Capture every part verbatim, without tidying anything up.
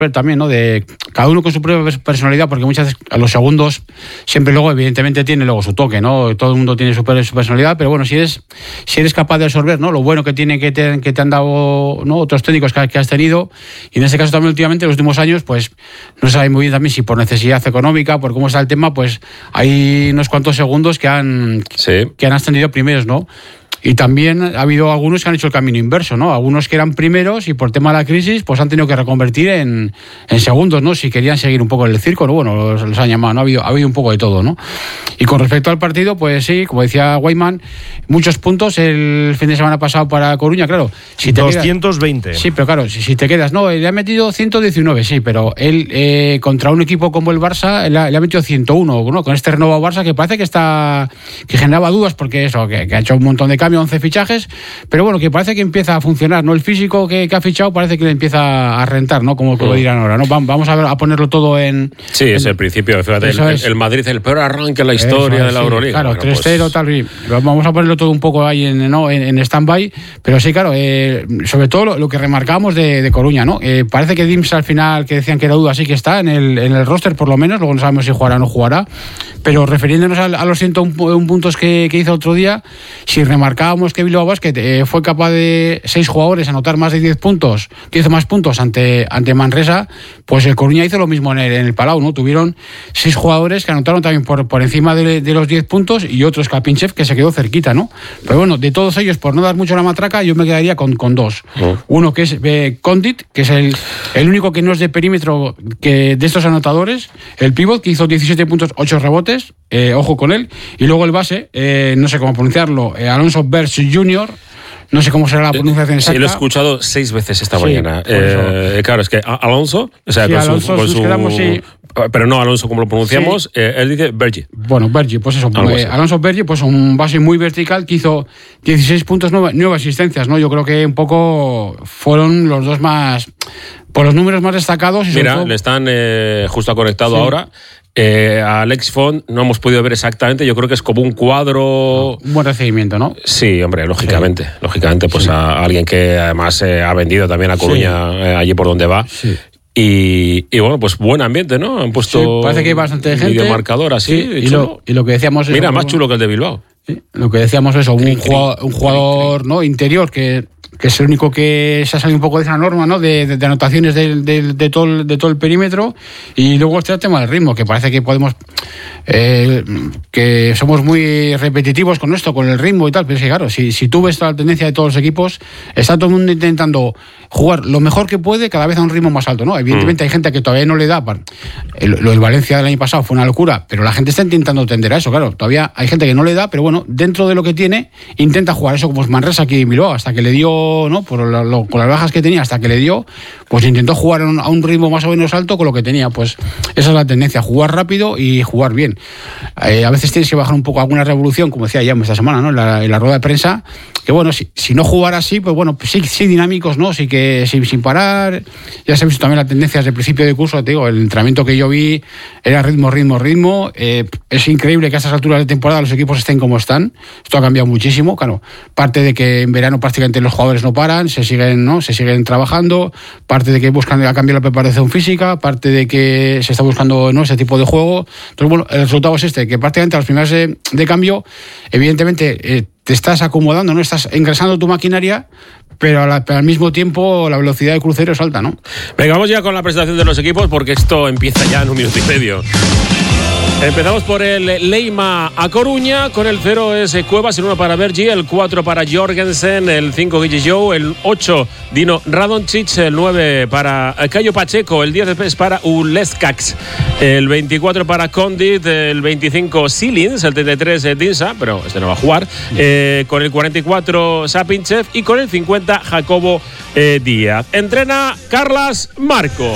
también, ¿no? De cada uno con su propia personalidad, porque muchas veces a los segundos siempre luego, evidentemente, tiene luego su toque, ¿no? Todo el mundo tiene su, su personalidad, pero bueno, si eres, si eres capaz de absorber, ¿no? Lo bueno que tiene que te, que te han dado, ¿no? Otros técnicos que, que has tenido, y en este caso también últimamente, en los últimos años, pues no se sabe muy bien también si por necesidad económica, por cómo está el tema, pues hay unos cuantos segundos que han, sí. que han ascendido primeros, ¿no? Y también ha habido algunos que han hecho el camino inverso, ¿no? Algunos que eran primeros y por tema de la crisis, pues han tenido que reconvertir en, en segundos, ¿no? Si querían seguir un poco en el circo, ¿no? Bueno, los, los han llamado, ¿no? Ha habido, ha habido un poco de todo, ¿no? Y con respecto al partido, pues sí, como decía Guayman, muchos puntos el fin de semana pasado para Coruña, claro. Si te doscientos veinte. Quedas, sí, pero claro, si, si te quedas, no, le ha metido ciento diecinueve, sí, pero él eh, contra un equipo como el Barça, le ha, le ha metido ciento uno, ¿no? Con este renovado Barça que parece que está, que generaba dudas porque eso, que, que ha hecho un montón de cambios, once fichajes, pero bueno, que parece que empieza a funcionar, ¿no? El físico que, que ha fichado parece que le empieza a rentar, ¿no? Como, como dirán ahora, ¿no? Vamos a ver, a ponerlo todo en... Sí, en, es el principio, fíjate, el, es. el Madrid, el peor arranque en la historia es, de la sí, Euroliga. Claro, bueno, tres cero, pues... tal, y vamos a ponerlo todo un poco ahí en, ¿no? en, en stand-by, pero sí, claro, eh, sobre todo lo, lo que remarcábamos de, de Coruña, ¿no? Eh, parece que Dims al final, que decían que era duda, sí que está en el, en el roster por lo menos, luego no sabemos si jugará o no jugará, pero refiriéndonos a, a los ciento un puntos que, que hizo otro día, si remarcábamos que Bilbao Basket eh, fue capaz de seis jugadores anotar más de diez puntos, diez más puntos ante, ante Manresa, pues el Coruña hizo lo mismo en el, en el Palau, ¿no? Tuvieron seis jugadores que anotaron también por, por encima de, de los diez puntos y otros, Kapinchev, que se quedó cerquita, ¿no? Pero bueno, de todos ellos, por no dar mucho la matraca, yo me quedaría con, con dos. Oh. Uno que es eh, Condit, que es el, el único que no es de perímetro que de estos anotadores, el pivot, que hizo diecisiete puntos, ocho rebotes, eh, ojo con él, y luego el base, eh, no sé cómo pronunciarlo, eh, Alonso Berch junior, no sé cómo será la pronunciación exacta. Sí, lo he escuchado seis veces esta sí, mañana. Eh, claro, es que Alonso, o sea, sí, con Alonso, su, con su quedamos, sí. Pero no Alonso como lo pronunciamos, sí. eh, él dice Bergi. Bueno, Bergi, pues eso, eh, Alonso Bergi, pues un base muy vertical que hizo dieciséis puntos, nueve asistencias, ¿no? Yo creo que un poco fueron los dos más, por los números más destacados. Y Mira, todo... le están eh, justo conectado sí. ahora. Eh, a Alex Font no hemos podido ver exactamente, yo creo que es como un cuadro... Un buen recibimiento, ¿no? Sí, hombre, lógicamente, sí. lógicamente, pues sí. a, a alguien que además eh, ha vendido también a Coruña, sí. eh, allí por donde va. Sí. Y, y bueno, pues buen ambiente, ¿no? Han puesto sí, parece que hay bastante gente. Videomarcador así. Sí, y, lo, y lo que decíamos... Mira, eso, más chulo que el de Bilbao. Sí, lo que decíamos eso, un jugador, un jugador ¿no? interior que, que es el único que se ha salido un poco de esa norma, ¿no? de, de, de anotaciones de, de, de, todo el, de todo el perímetro, y luego está el tema del ritmo, que parece que podemos eh, que somos muy repetitivos con esto, con el ritmo y tal, pero es que claro, si, si tú ves la tendencia de todos los equipos, está todo el mundo intentando jugar lo mejor que puede, cada vez a un ritmo más alto, ¿no? Evidentemente mm. hay gente que todavía no le da, el, lo del Valencia del año pasado fue una locura, pero la gente está intentando tender a eso, claro, todavía hay gente que no le da, pero bueno, dentro de lo que tiene, intenta jugar eso como Manresa aquí en Bilbao, hasta que le dio, ¿no? Por lo, lo, con las bajas que tenía, hasta que le dio, pues intentó jugar a un, a un ritmo más o menos alto con lo que tenía, pues esa es la tendencia, jugar rápido y jugar bien. Eh, a veces tienes que bajar un poco alguna revolución, como decía ya esta semana, ¿no? En la, en la rueda de prensa, que bueno, si, si no jugar así, pues bueno, pues sí, sí dinámicos, ¿no? Sí que sí, sin parar, ya se ha visto también las tendencias del principio de curso, te digo, el entrenamiento que yo vi era ritmo, ritmo, ritmo, eh, es increíble que a estas alturas de temporada los equipos estén como están, esto ha cambiado muchísimo, claro, parte de que en verano prácticamente los jugadores no paran, se siguen, ¿no? Se siguen trabajando, parte de que buscan a cambiar la preparación física, parte de que se está buscando, ¿no? Ese tipo de juego, entonces bueno, el resultado es este, que prácticamente a los primeros de, de cambio, evidentemente eh, te estás acomodando, ¿no? Estás engrasando tu maquinaria, pero, la, pero al mismo tiempo la velocidad de crucero es alta, ¿no? Venga, vamos ya con la presentación de los equipos porque esto empieza ya en un minuto y medio. Empezamos por el Leima a Coruña, con el cero es Cuevas, el uno para Bergi, el cuatro para Jorgensen, el cinco Guille Joe, el ocho Dino Radoncic, el nueve para Cayo Pacheco, el diez es para Uleskax, el veinticuatro para Condit, el veinticinco Silins, el treinta y tres Dinsa, pero este no va a jugar, eh, con el cuarenta y cuatro Sapinchev y con el cincuenta Jacobo eh, Díaz. Entrena Carlas Marco.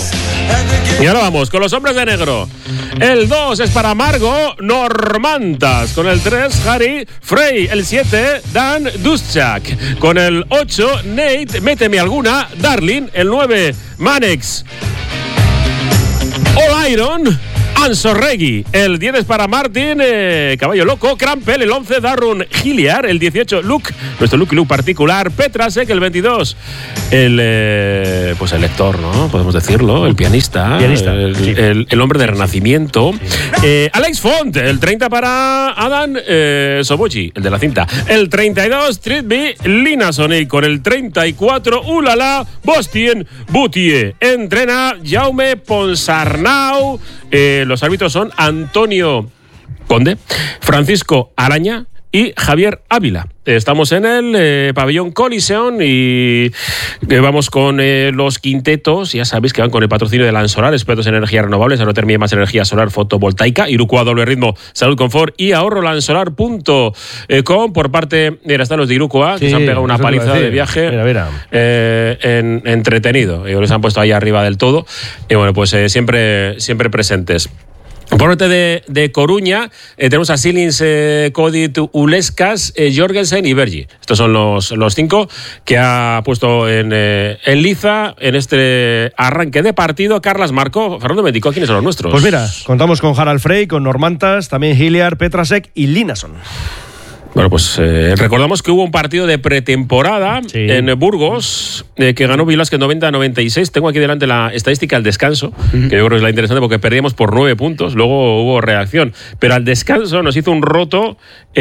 Y ahora vamos con los hombres de negro. El dos es para Margo Normantas, con el tres Harry Frey, el siete Dan Duschak, con el ocho Nate Méteme Alguna Darling, el nueve Manex All Iron Ansorregui, el diez es para Martín, eh, Caballo Loco, Crampel, el once, Darun Giliar, el dieciocho, Luke, nuestro Luke Luke particular, Petrasek, el veintidós, el, eh, pues el lector, ¿no? Podemos decirlo, el pianista, pianista el, sí. el, el hombre de Renacimiento, sí. eh, Alex Font, el treinta para Adam eh, Sobochi, el de la cinta, el treinta y dos, Tritby, Lina Sonic, con el treinta y cuatro, Ulala, Bastien Boutier, entrena Jaume Ponsarnau. Eh, los árbitros son Antonio Conde, Francisco Araña y Javier Ávila. Estamos en el eh, pabellón Coliseum y eh, vamos con eh, los quintetos. Ya sabéis que van con el patrocinio de Lansolar, expertos en energías renovables, aerotermia y más energía solar fotovoltaica, Irukoa doble ritmo, salud, confort y ahorro lansolar punto com. Por parte de están los de Irukoa, que sí, se han pegado una paliza de viaje. Mira, mira. Eh, en, entretenido. Ellos les han puesto ahí arriba del todo. Y bueno, pues eh, siempre, siempre presentes. Por parte de, de Coruña, eh, tenemos a Silins, eh, Codit, Ulescas, eh, Jorgensen y Bergi. Estos son los, los cinco que ha puesto en, eh, en liza en este arranque de partido. Carlas Marco, Fernando Médico, ¿quiénes son los nuestros? Pues mira, contamos con Harald Frey, con Normantas, también Giliar, Petrasek y Linason. Bueno, pues eh, recordamos que hubo un partido de pretemporada sí. en Burgos eh, que ganó Vilasque noventa a noventa y seis. Tengo aquí delante la estadística al descanso, uh-huh. que yo creo que es la interesante porque perdíamos por nueve puntos, luego hubo reacción. Pero al descanso nos hizo un roto,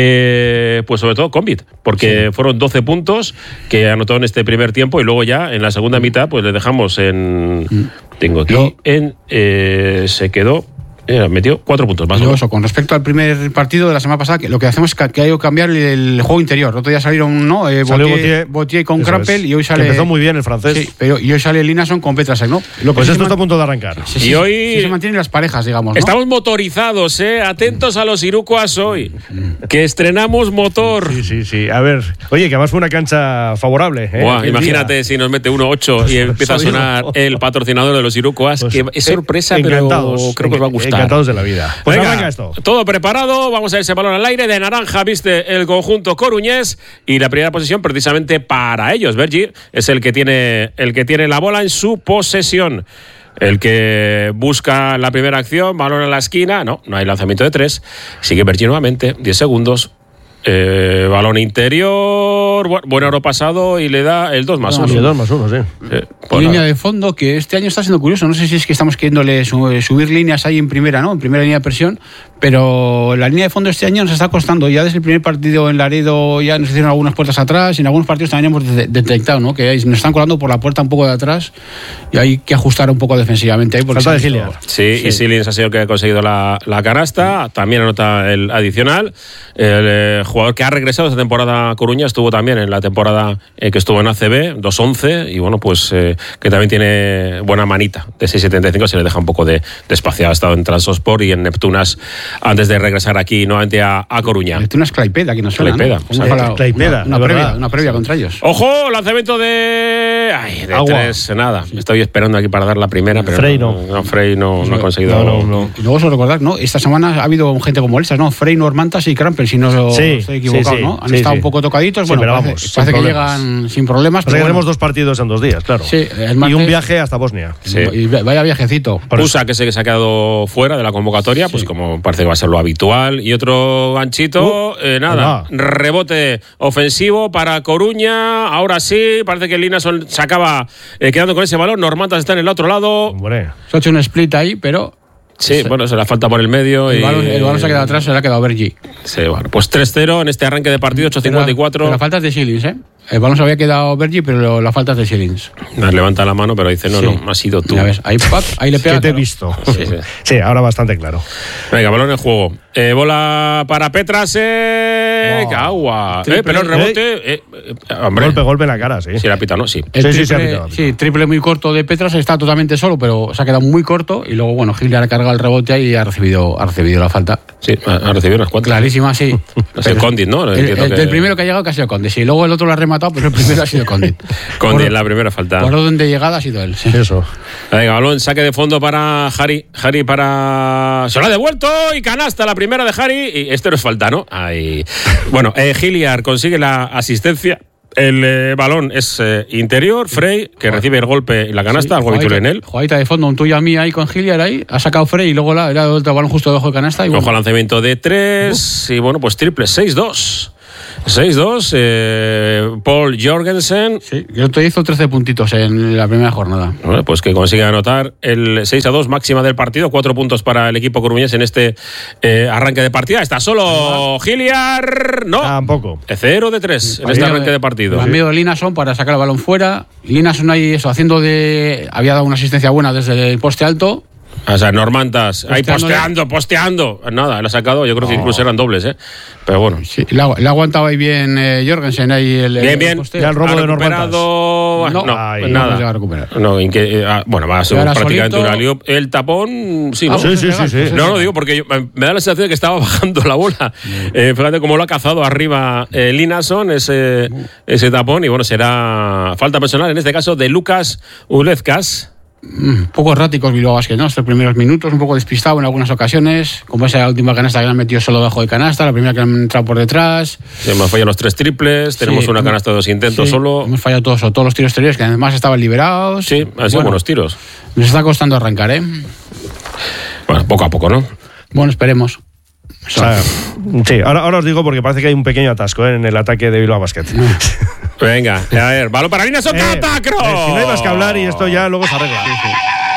eh, pues sobre todo Convit, porque sí. fueron doce puntos que anotó en este primer tiempo y luego ya en la segunda mitad pues le dejamos en... Uh-huh. Tengo aquí, no. en eh, se quedó... Eh, metió cuatro puntos más. Eso, con respecto al primer partido de la semana pasada, que lo que hacemos es que, que hay que cambiar el, el juego interior. El otro día salieron, ¿no? Eh, Botier, Botier con Crampel y hoy sale. Que empezó muy bien el francés. Sí, pero y hoy sale Linason con Petrasek, ¿no? Lo pues esto está a punto de arrancar. Sí, sí, y hoy sí, se mantienen las parejas, digamos, ¿no? Estamos motorizados, ¿eh? Atentos a los Irukoas hoy, que estrenamos motor. Sí, sí, sí. A ver, oye, que además fue una cancha favorable. ¿eh? Buah, imagínate día. Si nos mete uno ocho pues, y empieza a sonar el patrocinador de los Irukoas, pues, que es sorpresa, pero creo que os va a gustar. Encantados de la vida. Pues venga, venga esto. Todo preparado, vamos a ese balón al aire, de naranja viste el conjunto coruñés y la primera posición precisamente para ellos. Bergi es el que tiene el que tiene la bola en su posesión. El que busca la primera acción, balón en la esquina, no, no hay lanzamiento de tres. Sigue Bergi nuevamente, diez segundos. Eh, balón interior, bu- buen oro pasado y le da el dos más uno. El dos más uno, sí. sí línea de fondo que este año está siendo curioso. No sé si es que estamos queriéndole su- subir líneas ahí en primera, ¿no? En primera línea de presión, pero la línea de fondo este año nos está costando. Ya desde el primer partido en Laredo ya nos hicieron algunas puertas atrás y en algunos partidos también hemos de- detectado, ¿no? Que nos están colando por la puerta un poco de atrás y hay que ajustar un poco defensivamente ahí. Falta de Giliar. Sí, sí, y Silins ha sido el que ha conseguido la, la canasta, también anota el adicional. El eh, jugador que ha regresado esta temporada a Coruña estuvo también en la temporada eh, que estuvo en A C B, dos once, y bueno, pues eh, que también tiene buena manita, de seis setenta y cinco, se le deja un poco de, de espacio. Ha estado en Transosport y en Neptunas antes de regresar aquí nuevamente a, a Coruña. Neptunas Claipeda, que nos suena, Claipeda, ¿no? Una, una, Claipeda, una, una previa, una previa contra ellos. Ojo, lanzamiento de... Ay, de Agua. tres, nada. Estoy esperando aquí para dar la primera, pero Frey no, no. no, Frey no, no ha conseguido... No, no, no. Y luego solo recordar, ¿no? Esta semana ha habido gente como estas, ¿no? Frey, Normantas y Crampel, si no sí, estoy equivocado, sí, sí, ¿no? Han sí, estado sí. un poco tocaditos. Sí, Bueno, pero parece, vamos, parece que problemas. llegan sin problemas. O sea, que bueno. tenemos dos partidos en dos días, claro. Sí, el y martes, un viaje hasta Bosnia. Sí. Y vaya viajecito. Pusa, que se, que se ha quedado fuera de la convocatoria, pues Sí. como parece que va a ser lo habitual. Y otro ganchito, Uh, eh, nada, hola. rebote ofensivo para Coruña. Ahora sí, parece que Linason se acaba eh, quedando con ese balón. Normantas está en el otro lado. Hombre. Se ha hecho un split ahí, pero Sí, sí. Bueno, se la falta por el medio. el y... balón, el balón se ha quedado atrás, se le ha quedado Bergi. Sí, bueno, pues tres cero en este arranque de partido, ocho cincuenta y cuatro. Pero la falta es de Silins, ¿eh? El balón se había quedado Bergi, pero la falta es de Silins. Nos levanta la mano, pero dice, no, Sí. no, ha sido tú. Ya ves, ahí, pap, ahí le pega. Que te he pero- visto. Sí, sí. Sí, ahora bastante claro. Venga, balón en juego. Eh, bola para Petrasek. Wow. Agua. Triple, Eh, pero el rebote. Eh, eh, hombre. Golpe, golpe en la cara, sí. Sí, la pita, ¿no? Sí. El Sí, sí, triple, se ha pitado, ha pitado. sí, triple muy corto de Petras, está totalmente solo, pero se ha quedado muy corto y luego, bueno, Gil le ha cargado el rebote ahí y ha recibido, ha recibido la falta. Sí, ha ha recibido unas cuantas. Clarísima, sí. Ha sido Condit, ¿no? El, Entiendo el- que- el primero que ha llegado que ha sido Condit, sí. Luego el otro lo ha rematado, pero el primero ha sido Condit. Condit, Por- la primera falta. Por orden de llegada ha sido él, sí. Eso. Venga, balón, saque de fondo para Jari. Jari para... Se lo ha devuelto y canasta la primera de Jari. Y este no es falta, ¿no? Ahí. Bueno, eh, Giliar consigue la asistencia El eh, balón es eh, interior, Frey, que recibe el golpe y la canasta, sí, algo habitual en él. Jugadita de fondo, un tuyo a mí ahí con Hilliard ahí, ha sacado Frey y luego la, le ha dado el balón justo debajo de canasta. Y bueno. Ojo al lanzamiento de tres, uh. y bueno, pues triple, seis dos. seis dos, eh, Paul Jorgensen. Sí, yo te hizo trece puntitos en la primera jornada. Bueno, pues que consigue anotar el seis a dos máxima del partido, cuatro puntos para el equipo coruñés en este eh, arranque de partida. Está solo Hilliard, no. Tampoco. cero de tres en este arranque de partido. Ha medio de Linason para sacar el balón fuera. Linason ahí eso, haciendo de... Había dado una asistencia buena desde el poste alto. O sea, Normantas, ahí posteando, posteando. Nada, lo ha sacado, yo creo que no. incluso eran dobles, ¿eh? Pero bueno. Sí, le ha aguantado ahí bien eh, Jorgensen, ahí el, bien, bien. El ya el robo ha de Normantas. No, no, Ay, pues nada. No se va a recuperar. No, que, eh, bueno, va a ser prácticamente un alío. El tapón, sí, ¿no? Ah, sí, sí, sí, sí. No, no, digo, porque yo, me da la sensación de que estaba bajando la bola. Eh, fíjate cómo lo ha cazado arriba eh, Linason, ese, ese tapón, y bueno, será falta personal, en este caso, de Lucas Ulezcas. Un poco erráticos Bilbao Basket, ¿no? Estos primeros minutos, un poco despistado en algunas ocasiones, como esa última canasta que han metido solo debajo de canasta, la primera que han entrado por detrás. Sí, hemos fallado los tres triples, tenemos sí, una canasta de dos intentos sí, solo. Hemos fallado todos, todos los tiros exteriores, que además estaban liberados. Sí, han sido bueno, buenos tiros. Nos está costando arrancar, ¿eh? Bueno, poco a poco, ¿no? Bueno, esperemos. O sea, sí, ahora, ahora os digo porque parece que hay un pequeño atasco ¿eh? en el ataque de Bilbao Basket. Venga, a ver, balón para Linason, eh, Catacro. Eh, si no hay más que hablar y esto ya luego se arregla. Sí, sí.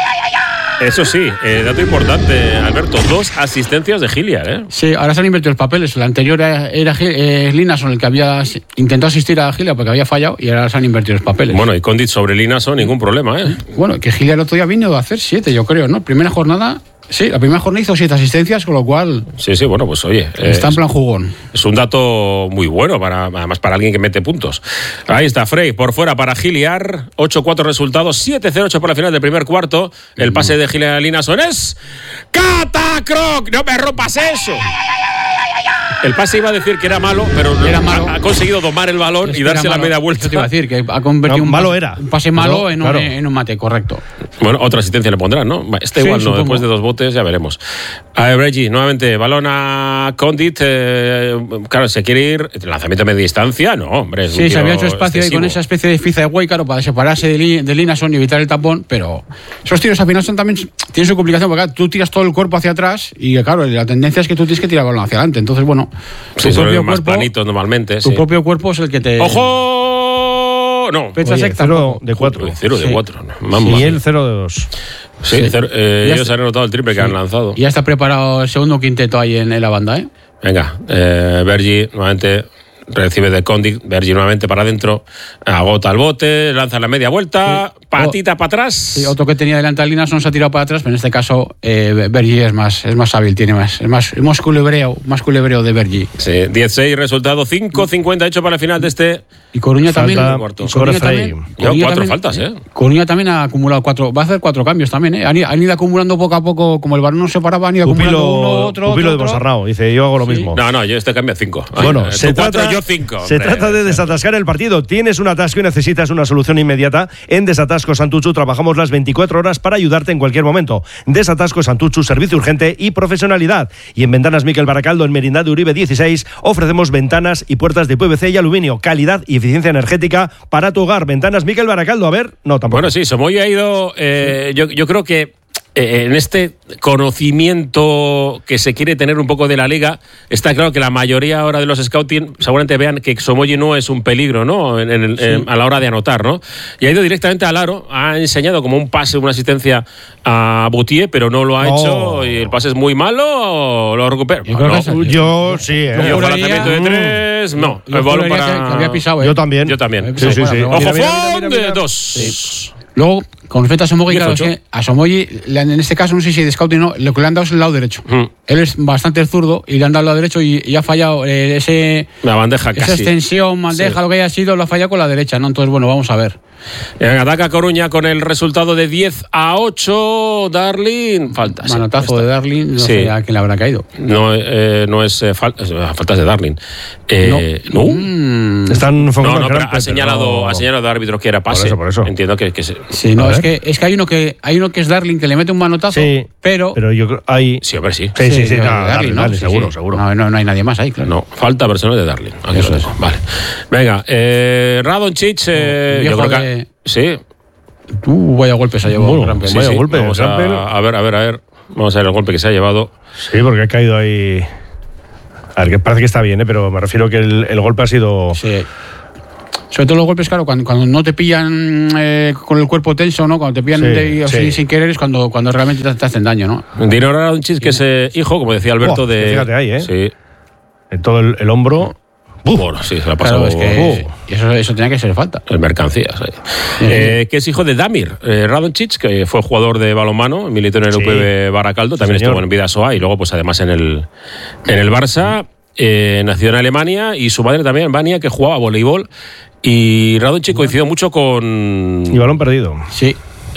Eso sí, eh, dato importante, Alberto, dos asistencias de Hilliard, ¿eh? Sí, ahora se han invertido los papeles. El anterior era, era eh, Linason el que había intentado asistir a Hilliard porque había fallado y ahora se han invertido los papeles. Bueno, y Condit sobre Linason, ningún problema, ¿eh? Bueno, que Hilliard el otro día vino a hacer siete, yo creo, ¿no? Primera jornada... Sí, la primera jornada hizo siete asistencias, con lo cual... Sí, sí, bueno, pues oye... Está en plan jugón. Es un dato muy bueno, para, además para alguien que mete puntos. Ahí está, Frey, por fuera para Hilliard. ocho cuatro resultados, siete cero ocho por la final del primer cuarto. El pase de Hilliard a Linason es... ¡Catacroc! ¡No me rompas eso! El pase iba a decir que era malo, pero era malo. Ha, ha conseguido domar el balón y darse la media vuelta. Yo te iba a decir que ha convertido no, un, malo pase, era. un pase malo no, en, claro. un, en un mate, correcto. Bueno, otra asistencia le pondrán, ¿no? Este sí, igual no, supongo. Después de dos botes ya veremos. A ver, Reggie, nuevamente, balón a Condit. Eh, claro, se quiere ir. Lanzamiento a media distancia, no, hombre. Sí, se había hecho espacio excesivo. Ahí con esa especie de fiza de güey, claro, para separarse de, Li, de Linason y evitar el tapón, pero esos tiros al final son también tienen su complicación, porque claro, tú tiras todo el cuerpo hacia atrás y claro, la tendencia es que tú tienes que tirar el balón hacia adelante. Entonces, bueno, sí, son más planitos normalmente. Tu sí. propio cuerpo es el que te. ¡Ojo! No. Oye, cero de cuatro. Cero de sí. cuatro. No. Y el cero de dos. Sí, sí. Cero, eh, ellos han anotado el triple sí. que han lanzado. Y ya está preparado el segundo quinteto ahí en, en la banda, ¿eh? Venga, eh, Bergi nuevamente recibe de Condit, Bergi nuevamente para adentro, agota el bote, lanza la media vuelta, sí. patita o, para atrás. Sí, otro que tenía delante a Linason se ha tirado para atrás, pero en este caso eh, Bergi es más, es más hábil, tiene más, es más, es más culebreo, más culebreo de Bergi. Sí, diez seis, resultado cinco cincuenta y ocho para el final de este. Y Coruña también. Y Coruña también. Yo, cuatro también, faltas, ¿eh? Coruña también ha acumulado cuatro, va a hacer cuatro cambios también, ¿eh? Han, han ido acumulando poco a poco, como el balón no se paraba, han ido Pupilo, acumulando uno, otro, Pupilo otro. de Bosarnao, dice, yo hago lo sí. mismo. No, no, yo este cambio a cinco. Bueno, Ay, se trata, cuatro, yo cinco. Se hombre. trata de desatascar el partido. Tienes un atasco y necesitas una solución inmediata. En Desatasco Santuchu trabajamos las veinticuatro horas para ayudarte en cualquier momento. Desatasco Santuchu, servicio urgente y profesionalidad. Y en Ventanas Miquel Baracaldo, en Merindad de Uribe dieciséis, ofrecemos ventanas y puertas de P V C y aluminio. Calidad y eficiencia energética para tu hogar. Ventanas Miquel Baracaldo. A ver, no, tampoco. Bueno, sí, Somoy ha ido... Eh, yo, yo creo que en este conocimiento que se quiere tener un poco de la liga, está claro que la mayoría ahora de los scouting seguramente vean que Somoyi no es un peligro, ¿no? En, en, sí. en, a la hora de anotar, ¿no? Y ha ido directamente al aro, ha enseñado como un pase, una asistencia a Boutier, pero no lo ha no. hecho y el pase es muy malo, lo recupera. Yo, no. yo, yo sí, ¿eh? Y ojo, lanzamiento de tres, no. El balón para... que había pisado, ¿eh? Yo también. Yo también. Sí, sí, sí. Ojo, Fond de dos. Sí. Luego, con respecto a Somoyi, claro, es que a Somoyi, en este caso, no sé si de scouting no, lo que le han dado es el lado derecho. Mm. Él es bastante zurdo y le han dado el lado derecho y, y ha fallado eh, ese, la bandeja esa casi. extensión, bandeja, sí. lo que haya sido, lo ha fallado con la derecha, ¿no? Entonces, bueno, vamos a ver. En ataca Coruña con el resultado de diez a ocho. Darling, faltas. Manotazo de Darling, no sí. sé a quién le habrá caído. No, eh, no es eh, fal faltas de Darling. Eh, no. ¿No? Mm. Están no, no, pero ha señalado, no. ha señalado el árbitro que era pase. Por eso, por eso. Entiendo que, que se... Sí, no, es, Es que, es que hay uno que hay uno que es Darling que le mete un manotazo, Sí, pero... pero yo creo hay... Sí, hombre, sí. Sí, sí, sí, de no, Darling, dale, ¿no? dale, Sí, seguro, sí. seguro. No, no, no hay nadie más ahí, claro. No, falta personal de Darling. Aquí Eso lo es. dejo. Vale. Venga, eh, Radonjic, eh, Viejo yo creo que... de- Sí. Uh, vaya golpe se ha llevado. Bueno, Rampel. sí, vaya golpe. Vamos Rampel. a, a ver, a ver, a ver. Vamos a ver el golpe que se ha llevado. Sí, porque ha caído ahí... A ver, que parece que está bien, ¿eh? Pero me refiero que el, el golpe ha sido... Sí. Sobre todo los golpes, claro, cuando, cuando no te pillan eh, con el cuerpo tenso, ¿no? Cuando te pillan Sí, de- así sí. sin querer es cuando, cuando realmente te, te hacen daño, ¿no? Dino Radonjic, que es eh, hijo, como decía Alberto, Buah, de... fíjate ahí, ¿eh? Sí. En todo el, el hombro... Bueno, sí, se la ha pasado... Claro, es que uh, eso, eso tenía que ser falta. en mercancías. ahí. Eh, que es hijo de Damir eh, Radonjic, que fue jugador de balonmano, militó en el Sí. U P B Baracaldo, también señor. estuvo en Bidasoa y luego, pues además en el, en el Barça. Eh, nació en Alemania y su madre también en Vania, que jugaba a voleibol. Y Radonjic coincidió mucho con. Y balón perdido. Sí.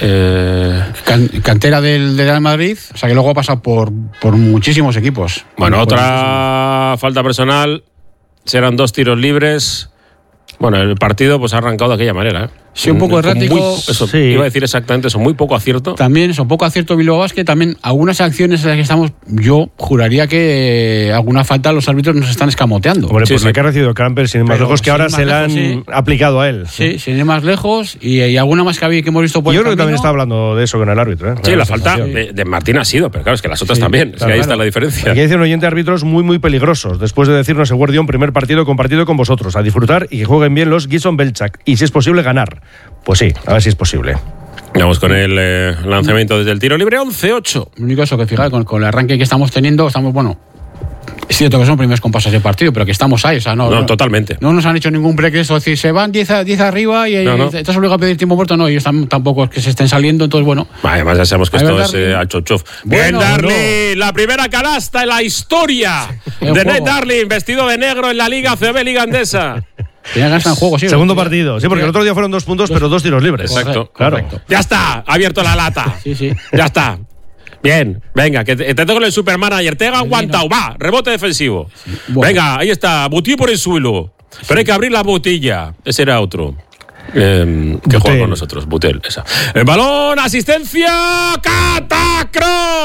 Eh, Can- cantera del, del Real Madrid, o sea que luego ha pasado por, por muchísimos equipos. bueno, Por otra falta personal. Serán dos tiros libres. Bueno, el partido pues ha arrancado de aquella manera. ¿eh? Sí, un poco Con errático. muy- eso, Sí. iba a decir exactamente eso, muy poco acierto. También, eso, poco acierto Bilbao Basket, también algunas acciones en las que estamos, yo juraría que eh, alguna falta los árbitros nos están escamoteando. Hombre, Sí, pues sí. la que ha recibido Cramper, sin ir más Pero lejos, que sin ahora ir más se la han lejos, sí. aplicado a él. Sí, sin ir más lejos, y, y alguna más que, había, que hemos visto por Yo el creo que también camino. está hablando de eso con el árbitro. ¿eh? Sí, la sensación. falta de, de Martín ha sido, pero claro, es que las otras Sí, también. Es claro, que ahí claro. está la diferencia. Aquí dice un oyente, árbitros muy, muy peligrosos. Después de decirnos el Guardión, primer partido compartido con vosotros. A disfrutar y que jueguen bien los Gison Belchak. Y si es posible, ganar. Pues sí, a ver si es posible. Vamos con el eh, lanzamiento desde el tiro libre, once ocho. Lo único eso que fijar, con, con el arranque que estamos teniendo, estamos, bueno, es cierto que son primeros compases de partido, pero que estamos ahí, o sea, no, No, totalmente. no nos han hecho ningún break de eso, es decir, se van diez a- diez arriba y, No, no. y estás obligado a pedir tiempo muerto, no, ellos tam- tampoco es que se estén saliendo, entonces bueno. Además, ya sabemos que A ver, esto es Darling. eh, al chochof. Bien, Bueno, Darling, la primera canasta en la historia El de juego. Ned Darling, vestido de negro en la Liga C B, Liga Andesa. Tenía ganas en juego, sí. Segundo partido. Sí, porque el otro día fueron dos puntos, pero dos tiros libres. Exacto. Claro. Correcto. Ya está, ha abierto la lata. Sí, sí. Ya está. Bien, venga, que te, te toco el Supermanager. Te ha aguantado, va, rebote defensivo. Bueno. Venga, ahí está, Butí por el suelo. Pero hay que abrir la botella. Ese era otro. Eh, que Butel. juega con nosotros, Butel, esa. El balón, asistencia, Catacro.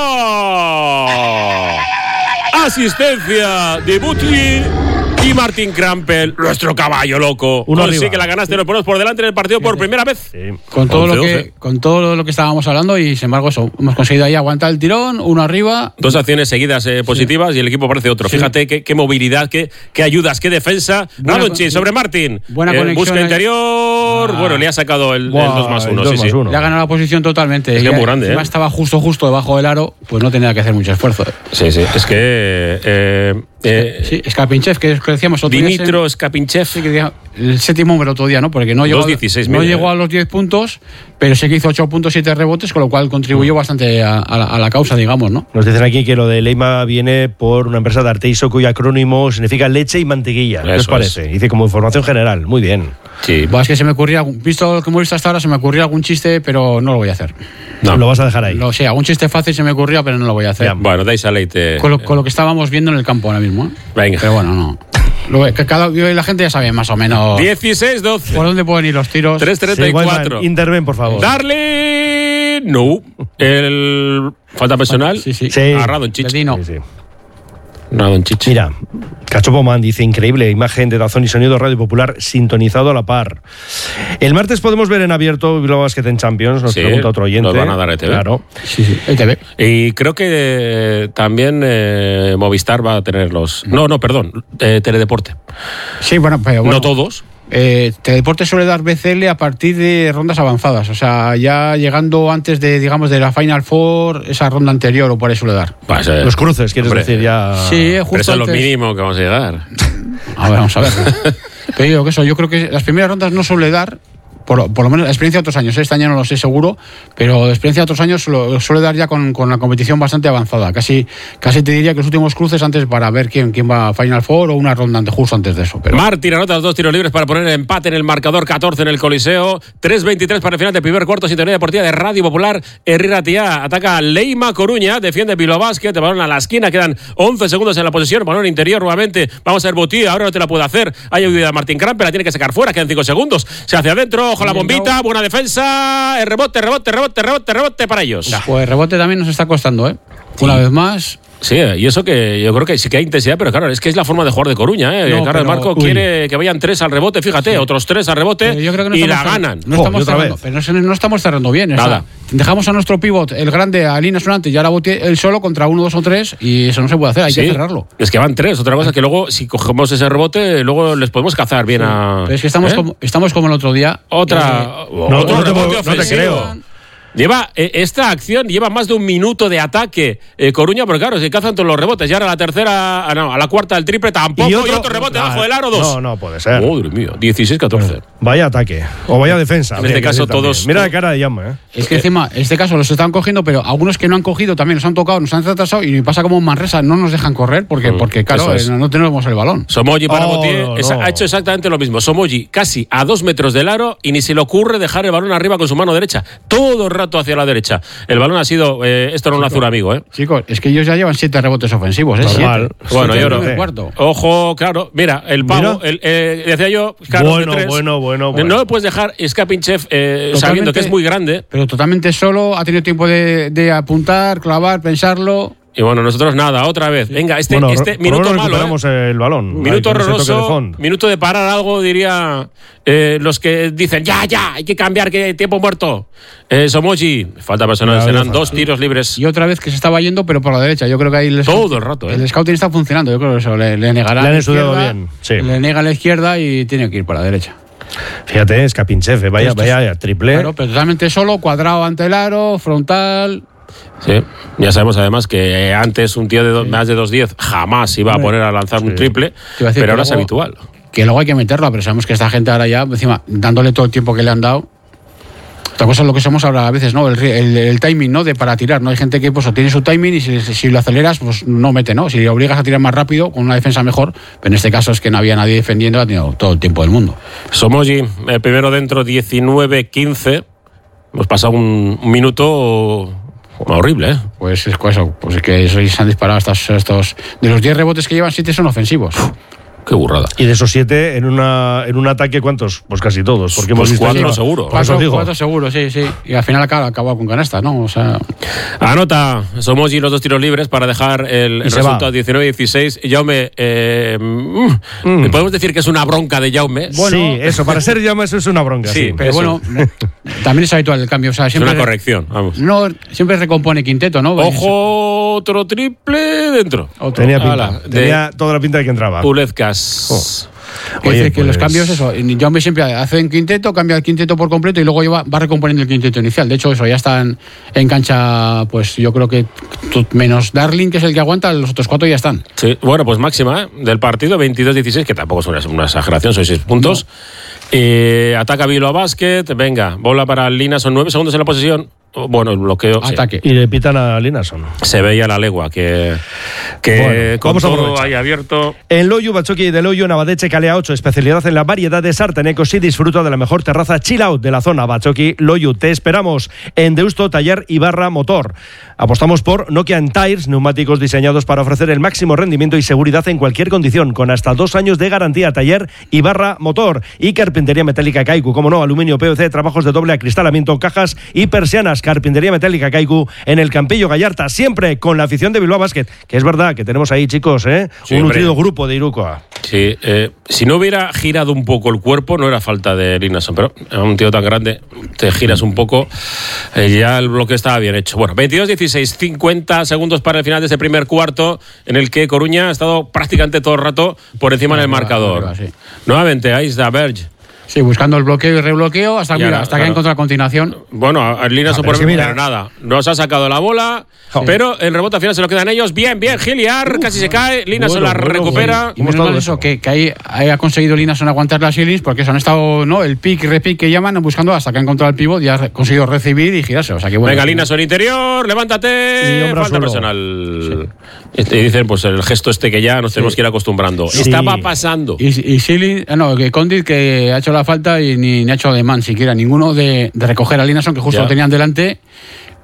Asistencia de Buti y Martín Krampel, nuestro caballo loco. Uno Consigue arriba. la ganaste, nos ponemos por delante en el partido por primera vez. Sí. Con todo, once, lo que, doce. con todo lo que estábamos hablando y sin embargo eso, hemos conseguido ahí aguantar el tirón, uno arriba. Dos acciones seguidas eh, positivas y el equipo parece otro. Sí. Fíjate qué, qué movilidad, qué, qué ayudas, qué defensa. Buena Radonjic con- sobre Martín. buena Eh, conexión busca ahí. interior. Ah. Bueno, le ha sacado el, Buah, dos más el uno. dos Sí, más sí. uno. Le ha ganado la posición totalmente. Es que Y es muy grande, encima ¿eh? estaba justo, justo debajo del aro, pues no tenía que hacer mucho esfuerzo. Sí, sí. Es que. Eh, eh, Sí, Skapinchev, que es que decíamos otro día, Dimitro Skapinchev. sí, que decía- el séptimo hombre otro día, ¿no? Porque no llegó, dos dieciséis, no mira, llegó eh. a los diez puntos, pero sí que hizo ocho puntos, siete rebotes, con lo cual contribuyó bastante a, a la, a la causa, digamos, ¿no? Nos dicen aquí que lo de Leima viene por una empresa de Arteiso cuyo acrónimo significa leche y mantequilla. ¿Qué os Eso parece? Dice como información general. Muy bien. Sí. Pues es que se me ocurría, algún- visto lo que hemos visto hasta ahora, se me ocurría algún chiste, pero no lo voy a hacer. No. Lo vas a dejar ahí. Lo sé, algún chiste fácil se me ocurría, pero no lo voy a hacer. Ya. Bueno, dais a leite. Con lo, con lo que estábamos viendo en el campo ahora mismo, ¿eh? Venga. Pero bueno, no. Lo, que cada, la gente ya sabe más o menos dieciséis doce. por dónde pueden ir los tiros. tres treinta y cuatro. Wildman, interven, por favor. Darling. No. El. Falta personal. Sí, sí. Sí. A Radonjic. Dedino. Sí, sí. Radonjic. Mira, Cachopo Man dice, increíble, imagen de Dazón y sonido Radio Popular sintonizado a la par. El martes podemos ver en abierto Bilbao Basket en Champions, nos Sí, pregunta otro oyente. nos van a dar E T V. Claro. Sí, sí. E T V. Y creo que eh, también eh, Movistar va a tener los. No, no, perdón. eh, Teledeporte. Sí, bueno, pero bueno. No todos. Eh, Teledeporte suele dar B C L a partir de rondas avanzadas, o sea, ya llegando antes de, digamos, de la Final Four, esa ronda anterior o por ahí suele dar. Va a ser- Los cruces, quieres Hombre, decir ya. Sí, Pero justo eso es lo antes. mínimo que vamos a llegar. A ver, vamos a ver. Pero digo que eso, yo creo que las primeras rondas no suele dar, por, por lo menos la experiencia de otros años, ¿eh? Este año no lo sé seguro, pero la experiencia de otros años suele, suele dar ya con, con la competición bastante avanzada. Casi, casi te diría que los últimos cruces antes para ver quién, quién va a Final Four o una ronda antes, justo antes de eso. Pero Martín anota los dos tiros libres para poner el empate en el marcador, catorce en el Coliseo, tres veintitrés para el final del primer cuarto, sintonía deportiva de Radio Popular. Herrera Tía ataca a Leima Coruña, defiende Bilbao Basket, balón a la esquina, quedan once segundos en la posesión, balón interior nuevamente, vamos a ver Botí, ahora no te la puede hacer, hay ayuda a Martín Krampel, la tiene que sacar fuera, quedan cinco segundos, se hace adentro, ojo la bombita, buena defensa, el rebote, rebote, rebote, rebote, rebote para ellos. Pues rebote también nos está costando, ¿eh? Sí. Una vez más. Sí, y eso que yo creo que sí que hay intensidad, pero claro, es que es la forma de jugar de Coruña, ¿eh? No, Carlos Marco uy. quiere que vayan tres al rebote, fíjate, sí. otros tres al rebote yo creo que no y la ganan. No estamos, oh, cerrando, pero no, no estamos cerrando bien. Nada. O sea, dejamos a nuestro pivot, el grande, a Lina Sonante, y ahora bote él solo contra uno, dos o tres, y eso no se puede hacer, hay sí. que cerrarlo. Es que van tres, otra cosa es que luego, si cogemos ese rebote, luego les podemos cazar bien sí. a. Pero es que estamos, ¿eh? como, estamos como el otro día. Otra. Eh, no, otro no, rebote no, no te creo. Lleva eh, esta acción lleva más de un minuto de ataque eh, Coruña, pero claro, se cazan todos los rebotes. Y ahora a la tercera, ah, no, a la cuarta del triple tampoco. Y otro, y otro rebote debajo del aro, dos. No, no puede ser. Madre mía, dieciséis catorce. Bueno, vaya ataque. O vaya defensa. En este caso todos. Mira la cara de Jaume, ¿eh? Es que encima, en este caso los están cogiendo, pero algunos que no han cogido también nos han tocado, nos han retrasado y pasa como en Manresa, no nos dejan correr porque, mm, porque claro, es. no tenemos el balón. Somoji para oh, Botier no, no. ha hecho exactamente lo mismo. Somoji casi a dos metros del aro y ni se le ocurre dejar el balón arriba con su mano derecha. Todo el rato hacia la derecha. El balón ha sido. Eh, esto no es un azul amigo, ¿eh? Chicos, es que ellos ya llevan siete rebotes ofensivos, ¿eh? Normal. Siete. Bueno, siete yo creo. Cuarto. Ojo, claro. Mira, el pavo. El, eh, decía yo. Claro, bueno, de tres, bueno, bueno, bueno. No le puedes dejar Skapinchev eh, sabiendo que es muy grande. Pero totalmente solo, ha tenido tiempo de, de apuntar, clavar, pensarlo. Y bueno, nosotros nada, otra vez. Venga, este, bueno, este minuto malo. Recuperamos ¿eh? el balón. Minuto horroroso. Minuto de parar algo, diría eh, los que dicen, ya, ya, hay que cambiar, que tiempo muerto. Eh, Somoji, falta personal, serán dos tiros libres. Y otra vez que se estaba yendo, pero por la derecha. Yo creo que ahí el todo scout, el rato. ¿eh? El scouting está funcionando. Yo creo que eso le, le negará. Le han la estudiado izquierda, bien. Sí. Le niega a la izquierda y tiene que ir por la derecha. Fíjate, Skapinchev, vaya, vaya, triple. Claro, pero totalmente solo, cuadrado ante el aro, frontal. Sí, ya sabemos además que antes un tío de dos, más de dos diez jamás iba a poner a lanzar sí. un triple, pero ahora luego, es habitual. Que luego hay que meterlo, pero sabemos que esta gente ahora ya, encima, dándole todo el tiempo que le han dado. Otra cosa es lo que somos ahora a veces, ¿no? El, el, el timing, ¿no? De para tirar, ¿no? Hay gente que pues tiene su timing y si, si lo aceleras, pues no mete, ¿no? Si le obligas a tirar más rápido, con una defensa mejor, pero en este caso es que no había nadie defendiendo, ha tenido todo el tiempo del mundo. Somoji, el primero dentro, diecinueve quince. Hemos pasado un, un minuto horrible, ¿eh? Pues es eso, pues es que eso se han disparado estos, estos. De los diez rebotes que llevan, siete son ofensivos. Qué burrada. Y de esos siete, en una en un ataque, ¿cuántos? Pues casi todos. Porque pues hemos cuatro visto seguro. Cuatro, cuatro seguro, sí, sí. Y al final acaba, acaba con canasta, ¿no? O sea. Anota Somoji los dos tiros libres para dejar el, el resultado diecinueve dieciséis. Jaume, eh, mm. podemos decir que es una bronca de Jaume. Bueno, sí, eso, para ser Jaume eso es una bronca. Sí, sí. pero eso. Bueno, también es habitual el cambio. O sea, siempre es una corrección, vamos. No, siempre recompone quinteto, ¿no? Ojo, otro triple dentro. Otro. Tenía pinta. Ala, tenía toda la pinta de que entraba. Pulezcas. Oh. Que, Oye, dice que pues... los cambios, eso, Jaume siempre hace en quinteto, cambia el quinteto por completo y luego lleva, va recomponiendo el quinteto inicial. De hecho, eso ya están en cancha, pues yo creo que menos Darling, que es el que aguanta, los otros cuatro ya están. Sí, bueno, pues máxima ¿eh? del partido, veintidós dieciséis, que tampoco es una, una exageración, son seis puntos. No. Eh, ataca Bilbao Basket, venga, bola para Lina, son nueve segundos en la posesión. Bueno, el bloqueo. Ataque. Sí. Y le pitan a Linason. Se veía la legua que, que bueno, con todo ahí abierto. En Loyu, Batzoki de Loyu, Nabadeche, Calea ocho, especialidad en la variedad de sartenecos y disfruta de la mejor terraza chill out de la zona. Batzoki, Loyu, te esperamos en Deusto, Taller y Barra Motor. Apostamos por Nokia Tires, neumáticos diseñados para ofrecer el máximo rendimiento y seguridad en cualquier condición, con hasta dos años de garantía. Taller y Barra Motor. Y Carpintería Metálica Kaiku, como no, aluminio, P V C, trabajos de doble acristalamiento, cajas y persianas. Carpintería Metálica Kaiku en el Campillo Gallarta, siempre con la afición de Bilbao Basket, que es verdad que tenemos ahí, chicos, ¿eh? Sí, un nutrido grupo de Irukoa. Sí, eh, si no hubiera girado un poco el cuerpo, no era falta de Linason, pero a un tío tan grande, te giras un poco, eh, ya el bloque estaba bien hecho. Bueno, veintidós dieciséis, cincuenta segundos para el final de ese primer cuarto, en el que Coruña ha estado prácticamente todo el rato por encima del marcador. Arriba, sí. Nuevamente, ahí está Berge. Sí, buscando el bloqueo y rebloqueo hasta, mira, hasta claro. que ha encontrado la continuación. Bueno, a Linason por mí, pero nada. Nos ha sacado la bola, sí. pero el rebote al final se lo quedan ellos. Bien, bien, Giliar, casi se cae. Linason bueno, la bueno, recupera. Bueno. Y menos mal eso, que, que ahí, ahí ha conseguido Linason aguantar las Illins, porque eso han estado, ¿no? El pick y repick que llaman, buscando hasta que ha encontrado el pivot y ha conseguido recibir y girarse. O sea, que bueno. Venga, Linason interior, levántate. Falta solo. Personal. Sí. Y dicen, pues el gesto este que ya nos tenemos sí. que ir acostumbrando. Sí. Estaba pasando. Y, y Silly, no, que Condit que ha hecho la falta y ni ni ha hecho ademán siquiera ninguno de, de recoger a Linason, que justo ya. lo tenían delante.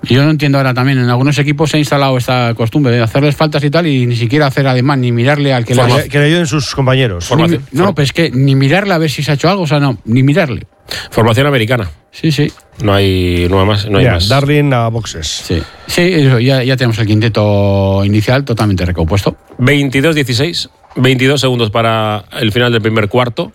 Yo no entiendo ahora también, en algunos equipos se ha instalado esta costumbre de hacerles faltas y tal y ni siquiera hacer además, ni mirarle al que Forma, le... Que le ayuden sus compañeros. Ni, no, pues es que ni mirarle a ver si se ha hecho algo, o sea, no, ni mirarle. Formación americana. Sí, sí. No hay, no hay más. No hay Mira, más. Darling a boxes. Sí, sí eso, ya, ya tenemos el quinteto inicial totalmente recompuesto. veintidós dieciséis, veintidós segundos para el final del primer cuarto.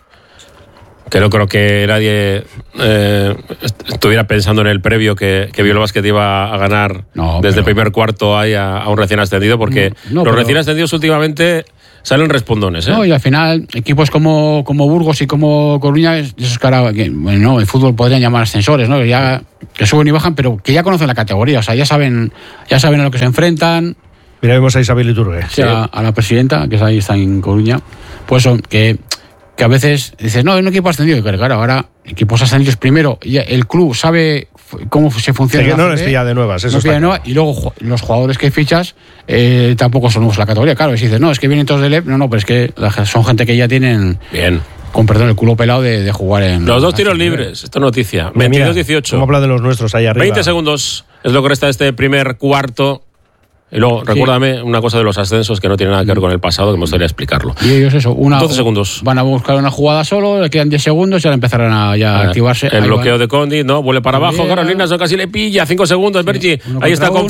Que no creo que nadie eh, estuviera pensando en el previo que, que Bilbao Basket iba a ganar no, desde pero... el primer cuarto ahí a, a un recién ascendido, porque no, no, los pero... recién ascendidos últimamente salen respondones. ¿eh? No, y al final, equipos como, como Burgos y como Coruña, esos que ahora, que, bueno, no, el fútbol podrían llamar ascensores, ¿no? Que, ya, que suben y bajan, pero que ya conocen la categoría, o sea, ya saben, ya saben a lo que se enfrentan. Mira, vemos a Isabel Iturbe. Sí, a, a la presidenta, que es ahí está en Coruña, pues son que... que a veces dices, no, es un equipo ascendido, y claro, ahora equipos ascendidos primero, y el club sabe cómo se funciona. Sí, que no les pilla de nuevas, eso no está pilla de nuevas, y luego los jugadores que fichas eh, tampoco son nuevos la categoría, claro, y si dices, no, es que vienen todos del E P, no, no, pero es que son gente que ya tienen, bien, con perdón, el culo pelado de, de jugar en... Los dos tiros libres, esto es noticia, veintidós dieciocho. ¿Cómo habla de los nuestros ahí arriba? veinte segundos es lo que resta de este primer cuarto. Y luego, sí. Recuérdame una cosa de los ascensos que no tiene nada que ver con el pasado, que me gustaría explicarlo. Y ellos eso, una, doce segundos. Van a buscar una jugada solo, le quedan diez segundos y ahora empezarán a, ya a activarse. El bloqueo van. De Condi, no, vuelve para abajo, yeah. Carolina casi le pilla, cinco segundos, sí. Berchi. Ahí está con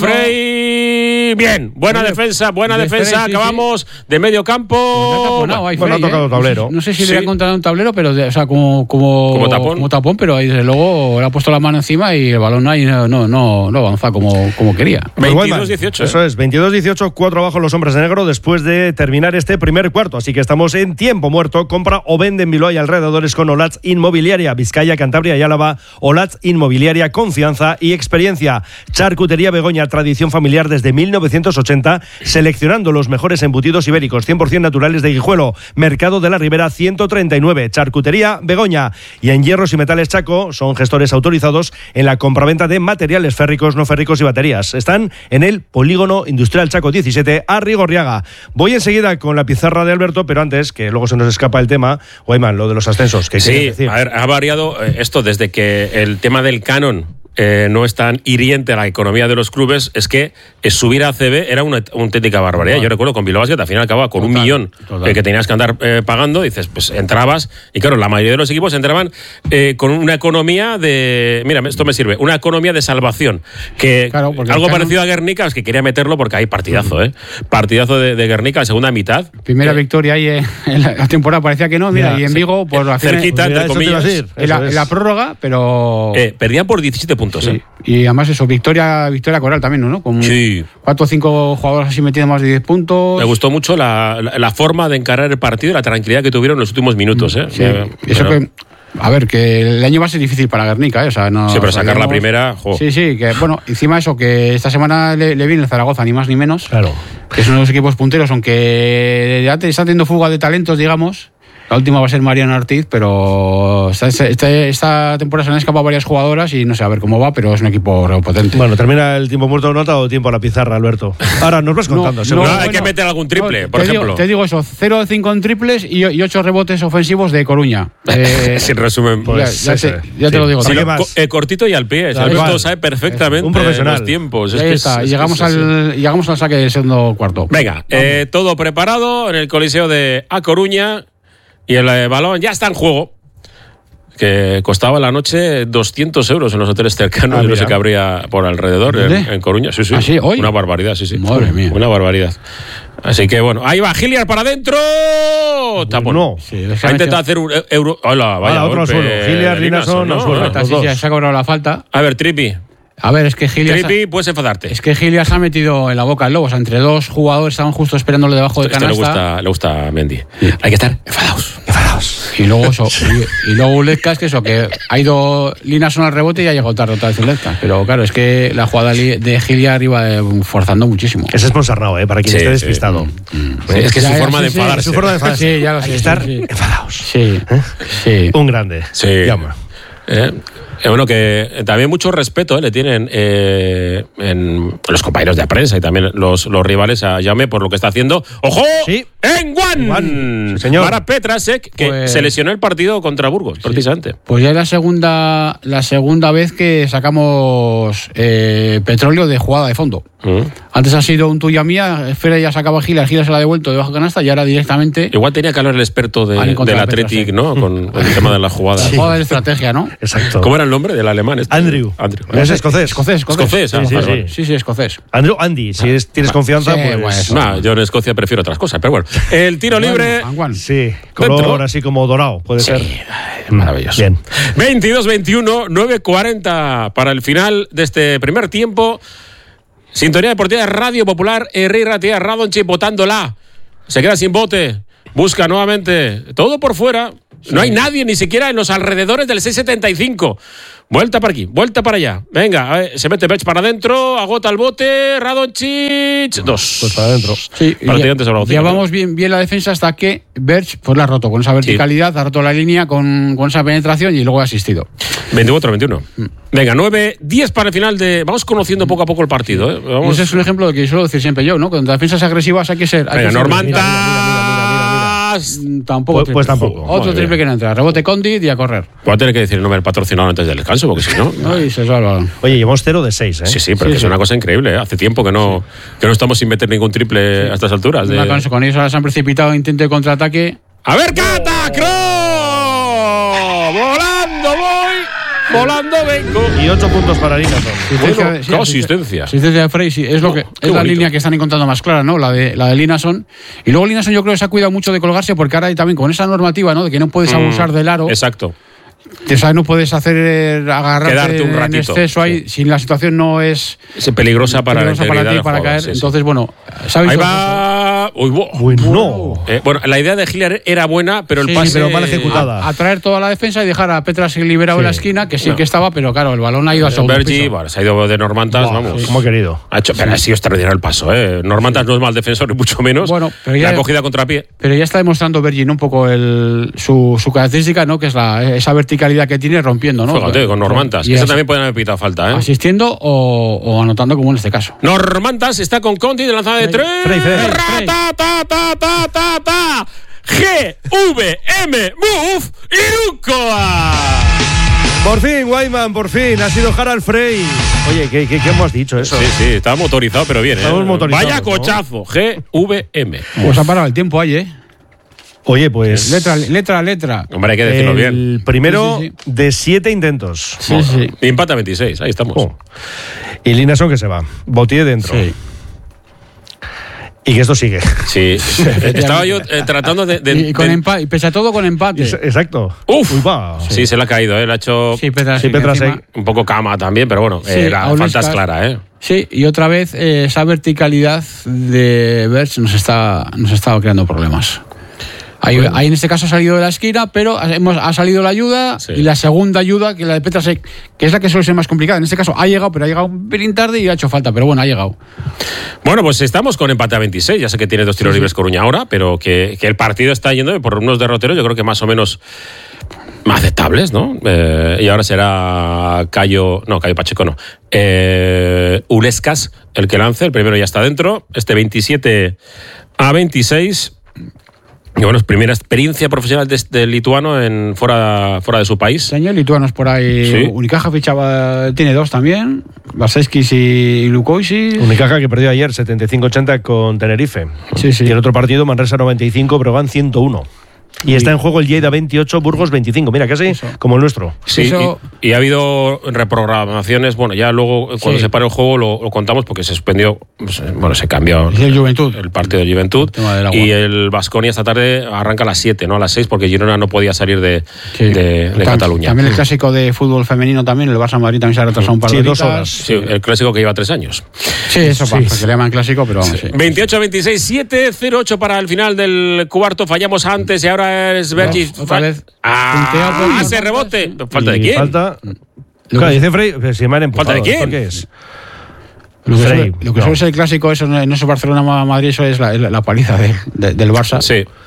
Frey. Bien, buena sí. defensa, buena de defensa, Frey, acabamos sí, sí. de medio campo. No, bueno, Frey, ha tocado ¿eh? tablero. No sé, no sé si sí. le ha encontrado un tablero, pero de, o sea, como, como, como, tapón. como tapón, pero ahí desde luego le ha puesto la mano encima y el balón ahí no, no, no, no avanza como, como quería. veintidós dieciocho. Eso es, veintidós dieciocho. Cuatro abajo los hombres de negro después de terminar este primer cuarto. Así que estamos en tiempo muerto. Compra o vende en Bilbao y alrededores con Olatz Inmobiliaria. Vizcaya, Cantabria y Álava. Olatz Inmobiliaria, confianza y experiencia. Charcutería Begoña, tradición familiar desde mil novecientos ochenta, seleccionando los mejores embutidos ibéricos cien por ciento naturales de Guijuelo. Mercado de la Ribera ciento treinta y nueve. Charcutería Begoña. Y en Hierros y Metales Chaco son gestores autorizados en la compraventa de materiales férricos, no férricos y baterías. Están en el Polígono Industrial Chaco diecisiete a Rigorriaga. Voy enseguida con la pizarra de Alberto, pero antes, que luego se nos escapa el tema, Guayman, lo de los ascensos. ¿Qué sí, quieres decir? A ver, ha variado esto desde que el tema del canon eh, no es tan hiriente a la economía de los clubes, es que eh, subir a A C B era una, una auténtica barbaridad. Total. Yo recuerdo con Bilbao Basket, al final acababa con total, un millón eh, que tenías que andar eh, pagando, dices, pues entrabas, y claro, la mayoría de los equipos entraban eh, con una economía de, mira, esto me sirve, una economía de salvación, que claro, algo canon... parecido a Guernica, es que quería meterlo porque hay partidazo, ¿eh? Partidazo de, de Guernica, segunda mitad. Primera eh, victoria ahí eh, en la temporada, parecía que no, mira, mira y en Vigo, por la cerquita, pues, entre comillas, en la, en la prórroga, pero... Eh, perdían por diecisiete puntos. Sí. ¿eh? Y además eso, victoria victoria Coral también, ¿no? Con sí. cuatro o cinco jugadores así metidos más de diez puntos. Me gustó mucho la, la, la forma de encarar el partido y la tranquilidad que tuvieron en los últimos minutos, ¿eh? Sí. Me, eso pero... que... A ver, que el año va a ser difícil para Guernica, ¿eh? O sea, no... Sí, pero sacar la primera... Jo. Sí, sí, que bueno, encima eso, que esta semana le, le viene el Zaragoza, ni más ni menos. Claro. Que son los equipos punteros, aunque ya te está teniendo fuga de talentos, digamos. La última va a ser Mariano Ortiz, pero esta, esta, esta temporada se han escapado varias jugadoras y no sé a ver cómo va, pero es un equipo potente. Bueno, termina el tiempo muerto, no ha dado tiempo a la pizarra, Alberto. Ahora nos vas contando. No, no, no hay bueno, que meter algún triple, no, por te ejemplo. Digo, te digo eso, cero de cinco en triples y, y ocho rebotes ofensivos de Coruña. Eh, Sin resumen, pues ya, ya, te, ya sí. te lo digo. Sí, co eh, cortito y al pie. Claro, Alberto igual. Sabe perfectamente un profesional. Los tiempos. Es Ahí que está, es, llegamos, es, al, sí. llegamos al saque del segundo cuarto. Venga, eh, todo preparado en el Coliseo de A Coruña. Y el eh, balón ya está en juego, que costaba la noche doscientos euros en los hoteles cercanos. Ah, yo no sé qué habría por alrededor en, en Coruña. Sí, sí. ¿Ah, sí? ¿Hoy? Una barbaridad, sí, sí. Madre mía. Una barbaridad. Así que bueno, ahí va Giliar para adentro. Tapón. No. Sí, ha intentado hacer un euro. Hola, vaya. Ah, otro al suelo. Giliar, Linason, no, suelo. Sí, sí, se ha cobrado la falta. A ver, Tripi. A ver, es que Gilias... Tripi, puedes enfadarte. Es que Gilias se ha metido en la boca del lobo. O sea, entre dos jugadores estaban justo esperándole debajo de canasta. Esto le gusta, le gusta a Mendy. Sí. Hay que estar enfadados. Enfadados. Y luego eso, y, y luego Ulezka, es que eso, que ha ido Linason al rebote y ha llegado tarde otra vez Ulezka. Pero claro, es que la jugada de Giliar iba forzando muchísimo. Es esponsorado, ¿eh? Para quien sí, esté despistado. Sí. Mm. Sí, es que es su forma sí, de enfadarse. Sí, su forma de enfadarse. Sí, ya lo sé. Hay que estar sí, sí. enfadados. Sí. ¿Eh? Sí. Un grande. Sí. Llama. ¿Eh? Eh, bueno, que también mucho respeto eh, le tienen eh, en los compañeros de prensa y también los, los rivales a Jaume por lo que está haciendo. ¡Ojo! Sí. ¡En Guan! Sí, señor. Para Petrasek, que Pues, se lesionó el partido contra Burgos, sí, precisamente. Pues ya es la segunda, la segunda vez que sacamos eh, petróleo de jugada de fondo. Mm. Antes ha sido un tuya mía, Esfera ya sacaba a Gila, Gila se la ha devuelto debajo de canasta y ahora directamente... Igual tenía que hablar el experto de, Han encontrado del a Athletic, Petrasek. ¿no? Con el tema de la jugada. La jugada de estrategia, ¿no? Exacto. ¿Cómo era el nombre del alemán? Este? Andrew. Andrew. Es escocés. Escocés, escocés. Escocés, ah, Sí, sí, vale, sí. vale. Sí, sí, escocés. Andrew, Andy, si es- tienes confianza, Sí, pues... bueno. Nah, yo en Escocia prefiero otras cosas, pero bueno. El tiro libre... Anguan. Sí, color Dentro. así como dorado, puede ser. Maravilloso. Bien. veintidós veintiuno, nueve cuarenta para el final de este primer tiempo. Sintonía Deportiva de Radio Popular, Herri Ratia, Radonchi votándola. Se queda sin bote. Busca nuevamente. Todo por fuera. No hay nadie ni siquiera en los alrededores del seis setenta y cinco. Vuelta para aquí, vuelta para allá. Venga, a ver, se mete Berch para adentro, agota el bote, Radončić, dos. Pues para adentro. Sí, Partido ya, antes hablado ya cinco, vamos bien, bien la defensa hasta que Berch pues la ha roto con esa verticalidad, ha roto la línea con, con esa penetración y luego ha asistido. veinticuatro veintiuno. Venga, nueve diez para el final de... Vamos conociendo poco a poco el partido. ¿eh? Vamos... Ese es un ejemplo de que suelo decir siempre yo, ¿no? Cuando defensas agresivas hay que ser... Hay Venga, que ser- Normantas. Mira, mira, mira, mira, mira, mira. Mm, Tampoco. Pues- pues triple. tampoco. Otro Madre triple mía. que no entra. Rebote Condit y a correr. Voy a tener que decir el nombre del patrocinador antes del descanso, porque si no... ¿No? Y se salva. Oye, llevamos cero de seis, ¿eh? Sí, sí, pero Sí, que es sí. una cosa increíble. ¿eh? Hace tiempo que no, que no estamos sin meter ningún triple a estas alturas. de- Una canción con ellos ahora se han precipitado, intento de contraataque. ¡A ver, Cata! ¡Cross! ¡Volando voy! ¡Volando vengo! Y ocho puntos para Linason. Bueno, Sí, qué asistencia. Asistencia de Frey, sí, es, lo que, Oh, qué es la bonito. línea que están encontrando más clara, ¿no? La de, la de Linason. Y luego Linason yo creo que se ha cuidado mucho de colgarse porque ahora hay también con esa normativa, ¿no? De que no puedes abusar del aro. Exacto. O sea, no puedes hacer eh, agarrarte Quedarte un en ratito, exceso ahí, sí. si la situación no es Es peligrosa para peligrosa la para integridad ti del para jugador, caer. sí, sí. Entonces, bueno, se ha Ahí visto- va... Uy, bo- Bueno. Eh, bueno, la idea de Hiller era buena, pero el Sí, pase... pero mal ejecutada. a- atraer toda la defensa y dejar a Petras liberado Sí. en la esquina, que sí No. que estaba, pero claro, el balón ha ido al segundo Bergi, piso. bueno, se ha ido de Normantas, vamos. Como he querido. Ha hecho, pero ha sido extraordinario el paso, ¿eh? Normantas no es mal defensor, ni mucho menos. Bueno, pero ya- La cogida contra pie. Pero ya está demostrando Bergin un poco el, su, su característica, ¿no? Que es la, esa verticalidad que tiene rompiendo, ¿no? Fíjate, con Normantas. Y Eso as- también pueden haber pitado falta, ¿eh? Asistiendo o, o anotando, como en este caso. Normantas está con Conti de lanzada de tres. Frey, Frey. Frey. Ta, ta, ta, ta, ta, ta. G, V, M, Move, Irukoa. Por fin, Wyman, por fin. Ha sido Harald Frey. Oye, ¿qué, qué, qué hemos dicho eso? Sí, sí, está motorizado, pero bien, ¿eh? Estamos motorizados, Vaya ¿no? cochazo. G, V, M. Pues ha parado el tiempo ahí, ¿eh? Oye, pues... Letra, letra, letra. Hombre, hay que decirlo bien. El primero Sí, sí, de siete intentos. Sí, sí. Y empata veintiséis, ahí estamos. Oh. Y Linason que se va. Botier dentro. Sí. Y que esto sigue. Sí. Estaba yo eh, tratando de. de- Y, con de- empate, y pese a todo con empate. Es- Exacto. Uf. Uy, va. Sí, se le ha caído, ¿eh? Le ha hecho Sí, Petras. Sí, Petrasek. encima- un poco cama también, pero bueno, Sí, eh, la aún falta es está- clara, ¿eh? Sí, y otra vez eh, esa verticalidad de Berch nos está, nos está creando problemas. Ahí, ahí en este caso ha salido de la esquina, pero hemos, ha salido la ayuda Sí. y la segunda ayuda, que la de Petrasek, que es la que suele ser más complicada. En este caso ha llegado, pero ha llegado un pelín tarde y ha hecho falta, pero bueno, ha llegado. Bueno, pues estamos con empate a veintiséis. Ya sé que tiene dos tiros libres Coruña ahora, pero que, que el partido está yendo por unos derroteros, yo creo que más o menos aceptables, ¿no? Eh, y ahora será Cayo, no, Cayo Pacheco no. Eh, Ulescas el que lance, el primero ya está dentro. Este veintisiete a veintiséis. Y bueno, es primera experiencia profesional de, de lituano en fuera, fuera de su país. Este año lituanos por ahí. Sí. Unicaja fichaba, tiene dos también. Baseskis y Lukoisi. Unicaja que perdió ayer setenta y cinco ochenta con Tenerife. Sí, sí. Y el otro partido, Manresa noventa y cinco, Brogan ciento uno. Y está en juego el Lleida veintiocho, Burgos veinticinco. Mira, casi Eso. como el nuestro. Sí, Eso- y, y ha habido reprogramaciones. Bueno, ya luego, cuando Sí. se paró el juego, lo, lo contamos porque se suspendió. pues, bueno, se cambió Y el Juventud. el partido de Juventud. tema del agua. Y el Baskonia esta tarde arranca a las siete, no a las seis, porque Girona no podía salir de, Sí. de, de Tam- Cataluña. También el clásico de fútbol femenino también, el Barça Madrid también se ha retrasado un par Sí, de dos horitas. horas. Sí, el clásico que lleva tres años. Sí, eso Sí, pasa, sí. que le llaman clásico, pero vamos, sí. veintiocho a veintiséis, siete cero ocho para el final del cuarto. Fallamos antes y ahora es Bergi. Otra vez. Ah, Punteado por- ese rebote. ¿Falta de Y quién? Falta. Lo Claro, que- dice Frey, que se me han empujado. ¿Falta de quién? ¿Esto qué es? Lo que, Frey, suele, lo que no. suele ser el clásico, eso no no es Barcelona-Madrid, eso es la, la- la paliza de- de- del Barça. Sí.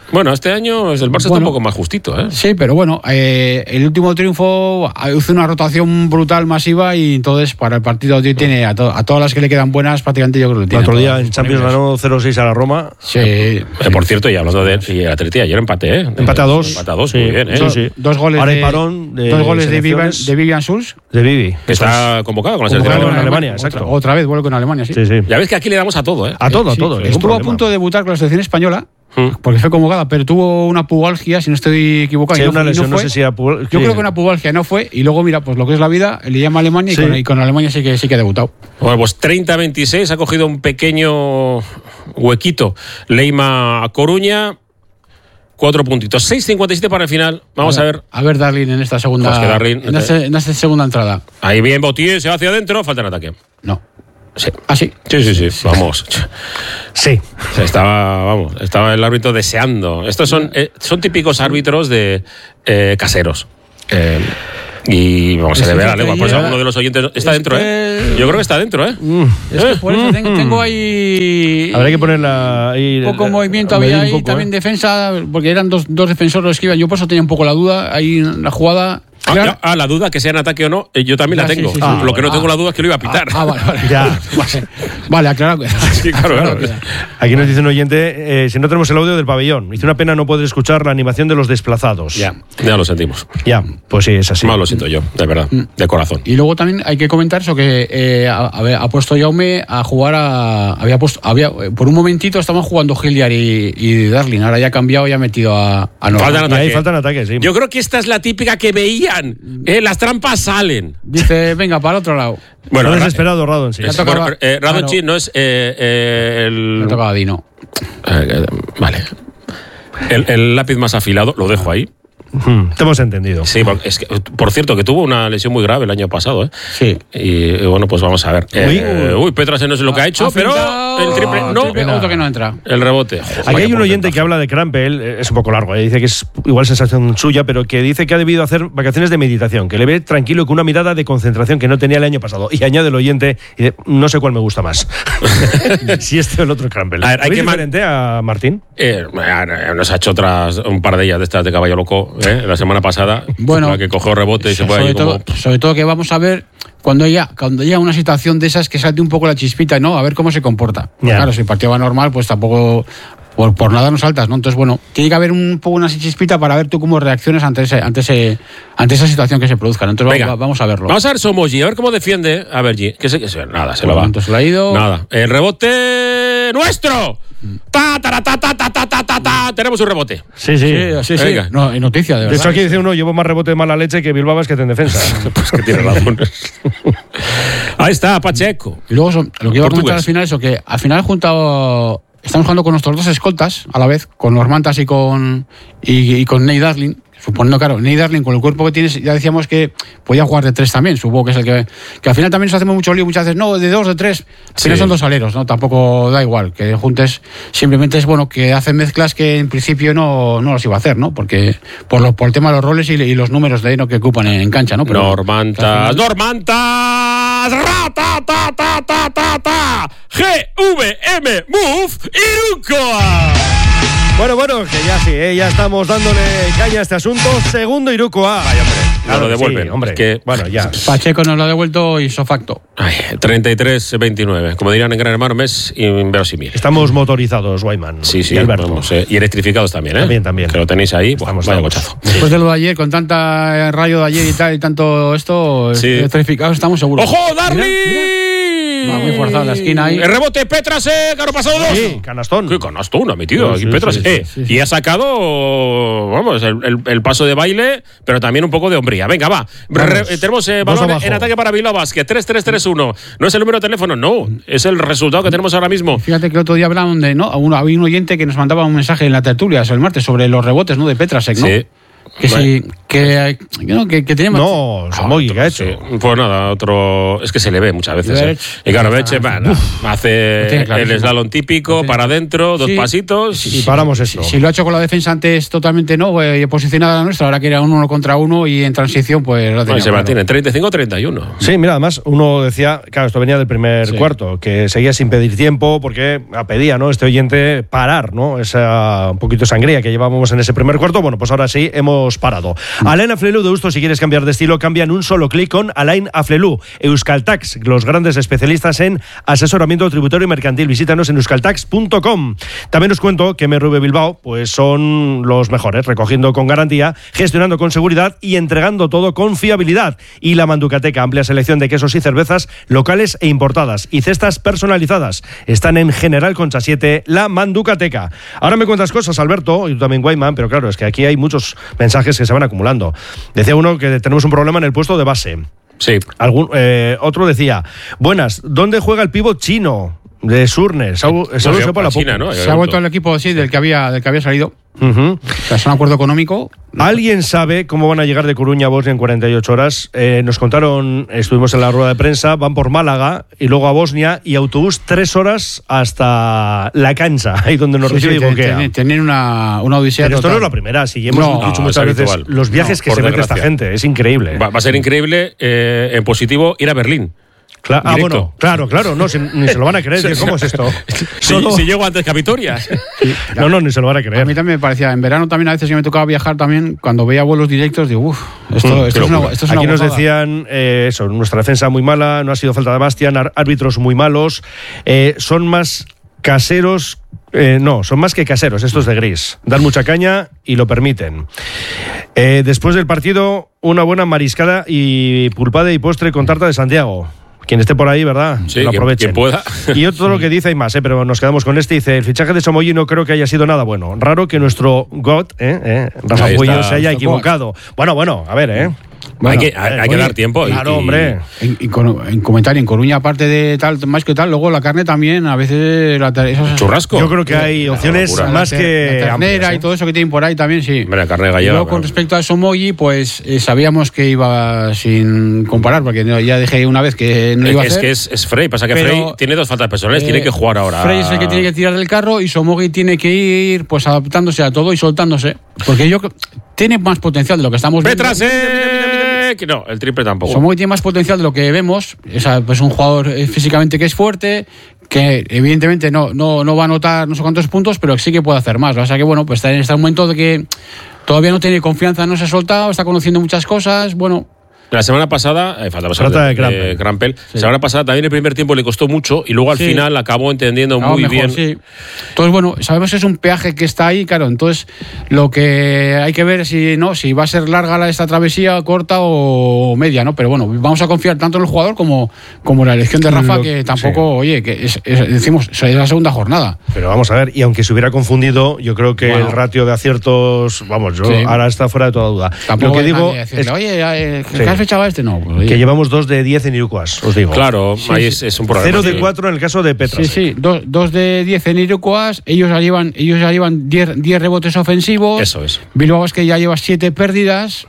Bueno, este año el Barça bueno, está un poco más justito, ¿eh? Sí, pero bueno, eh, el último triunfo hizo una rotación brutal, masiva, y entonces para el partido de hoy tiene a, to- a todas las que le quedan buenas, prácticamente yo creo que lo tiene. El otro día en Champions ganó cero seis a la Roma. Sí. Eh, por cierto, y hablando de y el Atleti, ayer empate, ¿eh? Empate a dos. Empate a dos, sí, muy bien, ¿eh? Sí, sí. Dos goles Ahora hay de, parón de dos goles de Vivian, selecciones. de Vivian Schulz. De Vivi. Que está convocado con la selección Convocado alemana. con Alemania, exacto. Otra, otra vez vuelve con Alemania, sí. Sí, sí. Ya ves que aquí le damos a todo, ¿eh? A todo, a Sí, todo. ningún estuvo a problema. punto de debutar con la selección española, Mm. porque fue convocada, pero tuvo una pubalgia, si no estoy equivocado. Sí, y no, una y no lesión, no fue. sé si era pubal- Yo sí. creo que una pubalgia no fue, y luego, mira, pues lo que es la vida, le llama a Alemania, Sí. y, con, y con Alemania sí que, sí que ha debutado. Bueno, pues treinta a veintiséis ha cogido un pequeño huequito Leima a Coruña. Cuatro puntitos. seis cincuenta y siete para el final. Vamos a ver. A ver, Darlin en esta segunda, Pues que Darlin- en, esta, en esta segunda entrada. Ahí bien Botier, se va hacia adentro. Falta en ataque. No. Sí. Ah, sí. Sí, sí, sí. Vamos. Sí. Estaba, vamos, estaba el árbitro deseando. Estos son, eh, son típicos árbitros de eh, caseros. Eh, y vamos a Es ver a que la lengua. Por eso lleva- uno de los oyentes está es dentro, que- ¿eh? Yo creo que está dentro, ¿eh? Es que por eso tengo, tengo ahí. Habrá que ponerla ahí. Un poco eh, movimiento medir había un ahí, poco, también ¿eh? defensa, porque eran dos, dos defensores los que iban. Yo por eso tenía un poco la duda ahí en la jugada. Ah, Claro. ya, ah, la duda que sea en ataque o no, eh, yo también Ya, la sí, tengo. sí, sí. Ah, Ah, lo que no bueno. tengo la duda es que lo iba a pitar. Ah, vale, vale. Ya. Vale, vale, aclarado. Sí, claro, claro. Aquí nos dice un oyente, eh, si no tenemos el audio del pabellón, dice una pena no poder escuchar la animación de los desplazados. Ya, ya lo sentimos. Ya, pues sí, es así. Más lo siento yo, de verdad, de corazón. Y luego también hay que comentar eso que eh, a- a- ha puesto Jaume a jugar a. Había puesto. Había, por un momentito estaban jugando Hilliard y, y Darlin. Ahora ya ha cambiado y ha metido a, a Norman. Faltan Y ahí ataque. faltan ataques, sí. Yo creo que esta es la típica que veían. eh, las trampas salen. Dice, venga, para el otro lado. Bueno, Ra- desesperado Radon, sí. Ya es- tocaba- bueno, eh, Radonjic claro. no es eh, eh, el. Le tocaba a Dino. eh, eh, vale. El, el lápiz más afilado, lo dejo ahí. Hmm, te hemos entendido. Sí, porque es que, por cierto, que tuvo una lesión muy grave el año pasado, ¿eh? Sí. Y eh, bueno, pues vamos a ver. Eh, Uy. uy, Petrasen no sé lo que ha hecho, Ha pero fintado. el triple no. Triple, otro que no entra. El rebote. Joder, Aquí vaya hay un oyente porcentaje. que habla de Krampel, eh, es un poco largo, eh, dice que es igual sensación suya, pero que dice que ha debido hacer vacaciones de meditación, que le ve tranquilo con una mirada de concentración que no tenía el año pasado. Y añade el oyente, y de, no sé cuál me gusta más. si este o el otro Krampel. A ver, hay ¿Veis que man- diferente a Martín? Eh, eh, nos ha hecho otras un par de ellas de estas de caballo loco ¿eh? la semana pasada. Bueno, la que cogió rebote y se fue sobre, ahí como. todo, sobre todo que vamos a ver cuando haya, cuando haya una situación de esas que salte un poco la chispita, ¿no? A ver cómo se comporta. Ya. Claro, si el partido va normal, pues tampoco. Por, por nada no saltas, ¿no? Entonces, bueno, tiene que haber un poco una chispita para ver tú cómo reacciones ante ese, ante ese, ante esa situación que se produzca, ¿no? Entonces, Venga, va- vamos a verlo. Vamos a ver Somoji, a ver cómo defiende. A ver, G. Que se, que se- nada, se Por lo va. momento se lo ha ido. Nada. El rebote nuestro. Ta, ta, ta, ta, ta, ta, ta, ta, ta. Tenemos un rebote. Sí, sí. Sí, sí, sí. Venga. No, hay noticia, de De verdad. hecho, aquí dice uno, llevo más rebote de mala leche que Bilbao que te en defensa. Pues que tiene razón. Ahí está, Pacheco. Y luego, son- lo que iba a comentar Portugués. al final es eso, que al final juntado. Estamos jugando con nuestros dos escoltas a la vez, con Normantas y con y, y con Ney Darlin. Suponiendo, claro, Ney Darlin con el cuerpo que tienes, ya decíamos que podía jugar de tres también, supongo que es el que. Que al final también nos hacemos mucho lío muchas veces, no, de dos, de tres. Al final Sí. son dos aleros, ¿no? Tampoco da igual, que juntes. Simplemente es bueno que hacen mezclas que en principio no, no las iba a hacer, ¿no? Porque por, lo, por el tema de los roles y, y los números de ¿no? que ocupan en, en cancha, ¿no? Pero- Normantas. Normantas. Ra, ta, ta, ta, ta, ta, ta. G V M Move Irukoa. Bueno, bueno, que ya sí, eh, ya estamos dándole caña a este asunto. Segundo Irukoa. Vaya, hombre. No lo devuelven. Sí, hombre. Es que, bueno, ya. Pacheco nos lo ha devuelto y sofacto. Ay, treinta y tres veintinueve. Como dirían en Gran Hermano, mes inverosímil. Estamos motorizados, Guayman. Sí, sí. Y Alberto. Vamos, eh, y electrificados también, ¿eh? También, también. Que lo tenéis ahí. Buah, Estamos, vaya estamos. cochazo. Después de lo de ayer, con tanta eh, rayo de ayer y tal, y tanto esto, Sí. electrificados estamos seguros. ¡Ojo, Darly! Va muy forzado en la esquina ahí. El rebote, Petrasek, que ha pasado dos. Sí, canastón. ¿Qué canastón ha metido Sí, aquí sí, Petrasek? sí, Eh, sí, sí. Y ha sacado, vamos, el, el- el paso de baile, pero también un poco de hombría. Venga, va. Re- Vamos. eh, tenemos eh, Dos balón abajo. en ataque para Bilbao Basket. tres tres tres uno. No es el número de teléfono, no. Es el resultado que tenemos ahora mismo. Fíjate que el otro día hablaban de, ¿no? Uno- había un oyente que nos mandaba un mensaje en la tertulia el martes sobre los rebotes, ¿no? De Petrasek, ¿no? Sí. Que sí, que, no, que, que tenemos. No, Somogui, ¿qué ha hecho? Sí. Pues nada, otro. Es que se le ve muchas veces. ¿eh? Y claro, Beche, bueno, hace el slalom típico, para adentro, dos sí, pasitos. Sí, y paramos esto. Si, si lo ha hecho con la defensa antes totalmente no, eh, posicionada la nuestra, ahora que era un uno contra uno y en transición, pues lo tenía. Se mantiene treinta y cinco treinta y uno. Sí, mira, además, uno decía, claro, esto venía del primer sí. cuarto, que seguía sin pedir tiempo, porque pedía, ¿no? Este oyente parar, ¿no? Esa un poquito de sangría que llevábamos en ese primer cuarto. Bueno, pues ahora sí, hemos parado. Mm. Alain Aflelu de Usto, si quieres cambiar de estilo, cambia en un solo clic con Alain Aflelu. Euskaltax, los grandes especialistas en asesoramiento tributario y mercantil. Visítanos en euskaltax punto com. También os cuento que M R V Bilbao, pues son los mejores, recogiendo con garantía, gestionando con seguridad y entregando todo con fiabilidad. Y la Manducateca, amplia selección de quesos y cervezas locales e importadas y cestas personalizadas. Están en General Concha siete, la Manducateca. Ahora me cuentas cosas, Alberto, y tú también, Guayman, pero claro, es que aquí hay muchos mensajes que se van acumulando. Decía uno que tenemos un problema en el puesto de base. Sí. Algún, eh, otro decía, buenas, ¿dónde juega el pívot chino? De Surnes. Se ha, se no, se, la China, ¿no? Se ha vuelto al equipo, sí, del que había, del que había salido. Uh-huh. Tras un acuerdo económico. ¿Alguien sabe cómo van a llegar de Coruña a Bosnia en cuarenta y ocho horas? Eh, nos contaron, estuvimos en la rueda de prensa, van por Málaga y luego a Bosnia y autobús tres horas hasta la cancha, ahí donde nos sí, recibe sí, Iboquea. Tienen, tienen una, una odisea. Pero total. esto no es la primera, si hemos no, dicho no, muchas veces habitual. los viajes no, que se mete esta gente, es increíble. Va, va a ser increíble, eh, en positivo, ir a Berlín. Claro, ah, bueno, claro, claro, no, si, ni se lo van a creer. Sí, ¿cómo es esto? Solo... Si, si llego antes que a Vitoria. Sí, no, no, ni se lo van a creer. A mí también me parecía, en verano también a veces que me tocaba viajar también, cuando veía vuelos directos, digo, uff, esto, mm, esto, es una, esto es una Aquí gozada. Nos decían, eh, eso, nuestra defensa muy mala, no ha sido falta de Bastian, árbitros muy malos, eh, son más caseros. Eh, no, son más que caseros, estos de gris. Dan mucha caña y lo permiten. Eh, después del partido, una buena mariscada y pulpada y postre con tarta de Santiago. Quien esté por ahí, ¿verdad? Sí, que lo aprovechen. Quien pueda. Y otro lo que dice hay más, ¿eh? Pero nos quedamos con este. Dice, el fichaje de Somogui no creo que haya sido nada bueno. Raro que nuestro God, ¿eh? ¿Eh? Rafa Puello, se haya equivocado. Bueno, bueno, a ver, ¿eh? Bueno, hay que, hay, hay que dar tiempo. Claro, y, hombre. En, en, en comentario, en Coruña, aparte de tal, más que tal, luego la carne también, a veces. La, esas, churrasco. Yo creo que hay opciones locura. más la, que. La ternera amplias, ¿eh? y todo eso que tienen por ahí también, sí. Hombre, la carne gallega. Y luego, con respecto a Somogui, pues eh, sabíamos que iba sin comparar, porque ya dije una vez que no iba es a hacer. que es, es Frey, pasa que pero, Frey tiene dos faltas personales, eh, tiene que jugar ahora. Frey es el que tiene que tirar del carro y Somogui tiene que ir pues adaptándose a todo y soltándose. Porque yo tiene más potencial de lo que estamos viendo. ¡Petrasek! No, el triple tampoco. Somogui tiene más potencial de lo que vemos. Es pues un jugador físicamente que es fuerte, que evidentemente no, no, no va a anotar no sé cuántos puntos, pero sí que puede hacer más. O sea que bueno, pues está en este momento de que todavía no tiene confianza, no se ha soltado, está conociendo muchas cosas. Bueno. La semana pasada, eh, falta Trata de Grampel. Grampel. Sí. La semana pasada también el primer tiempo le costó mucho y luego al sí. final acabó entendiendo acabó muy mejor, bien. Sí. Entonces, bueno, sabemos que es un peaje que está ahí, claro. Entonces, lo que hay que ver si no, si va a ser larga esta travesía, corta o media, ¿no? Pero bueno, vamos a confiar tanto en el jugador como, como en la elección de Rafa, lo, que tampoco, sí. oye, que es, es, decimos, es la segunda jornada. Pero vamos a ver, y aunque se hubiera confundido, yo creo que bueno. el ratio de aciertos, vamos, yo sí. ahora está fuera de toda duda. Tampoco lo que digo decirle, es, oye, eh, ¿qué sí. has fechado este? No, pues, que llevamos dos de diez en Irucuas, os digo. Claro, sí, ahí sí. Es, es un problema. cero de cuatro en el caso de Petrasek. Sí, sí, dos, dos de diez en Irucuas, ellos ya llevan, ellos ya llevan diez rebotes ofensivos. Eso es. Bilbao es que ya lleva siete pérdidas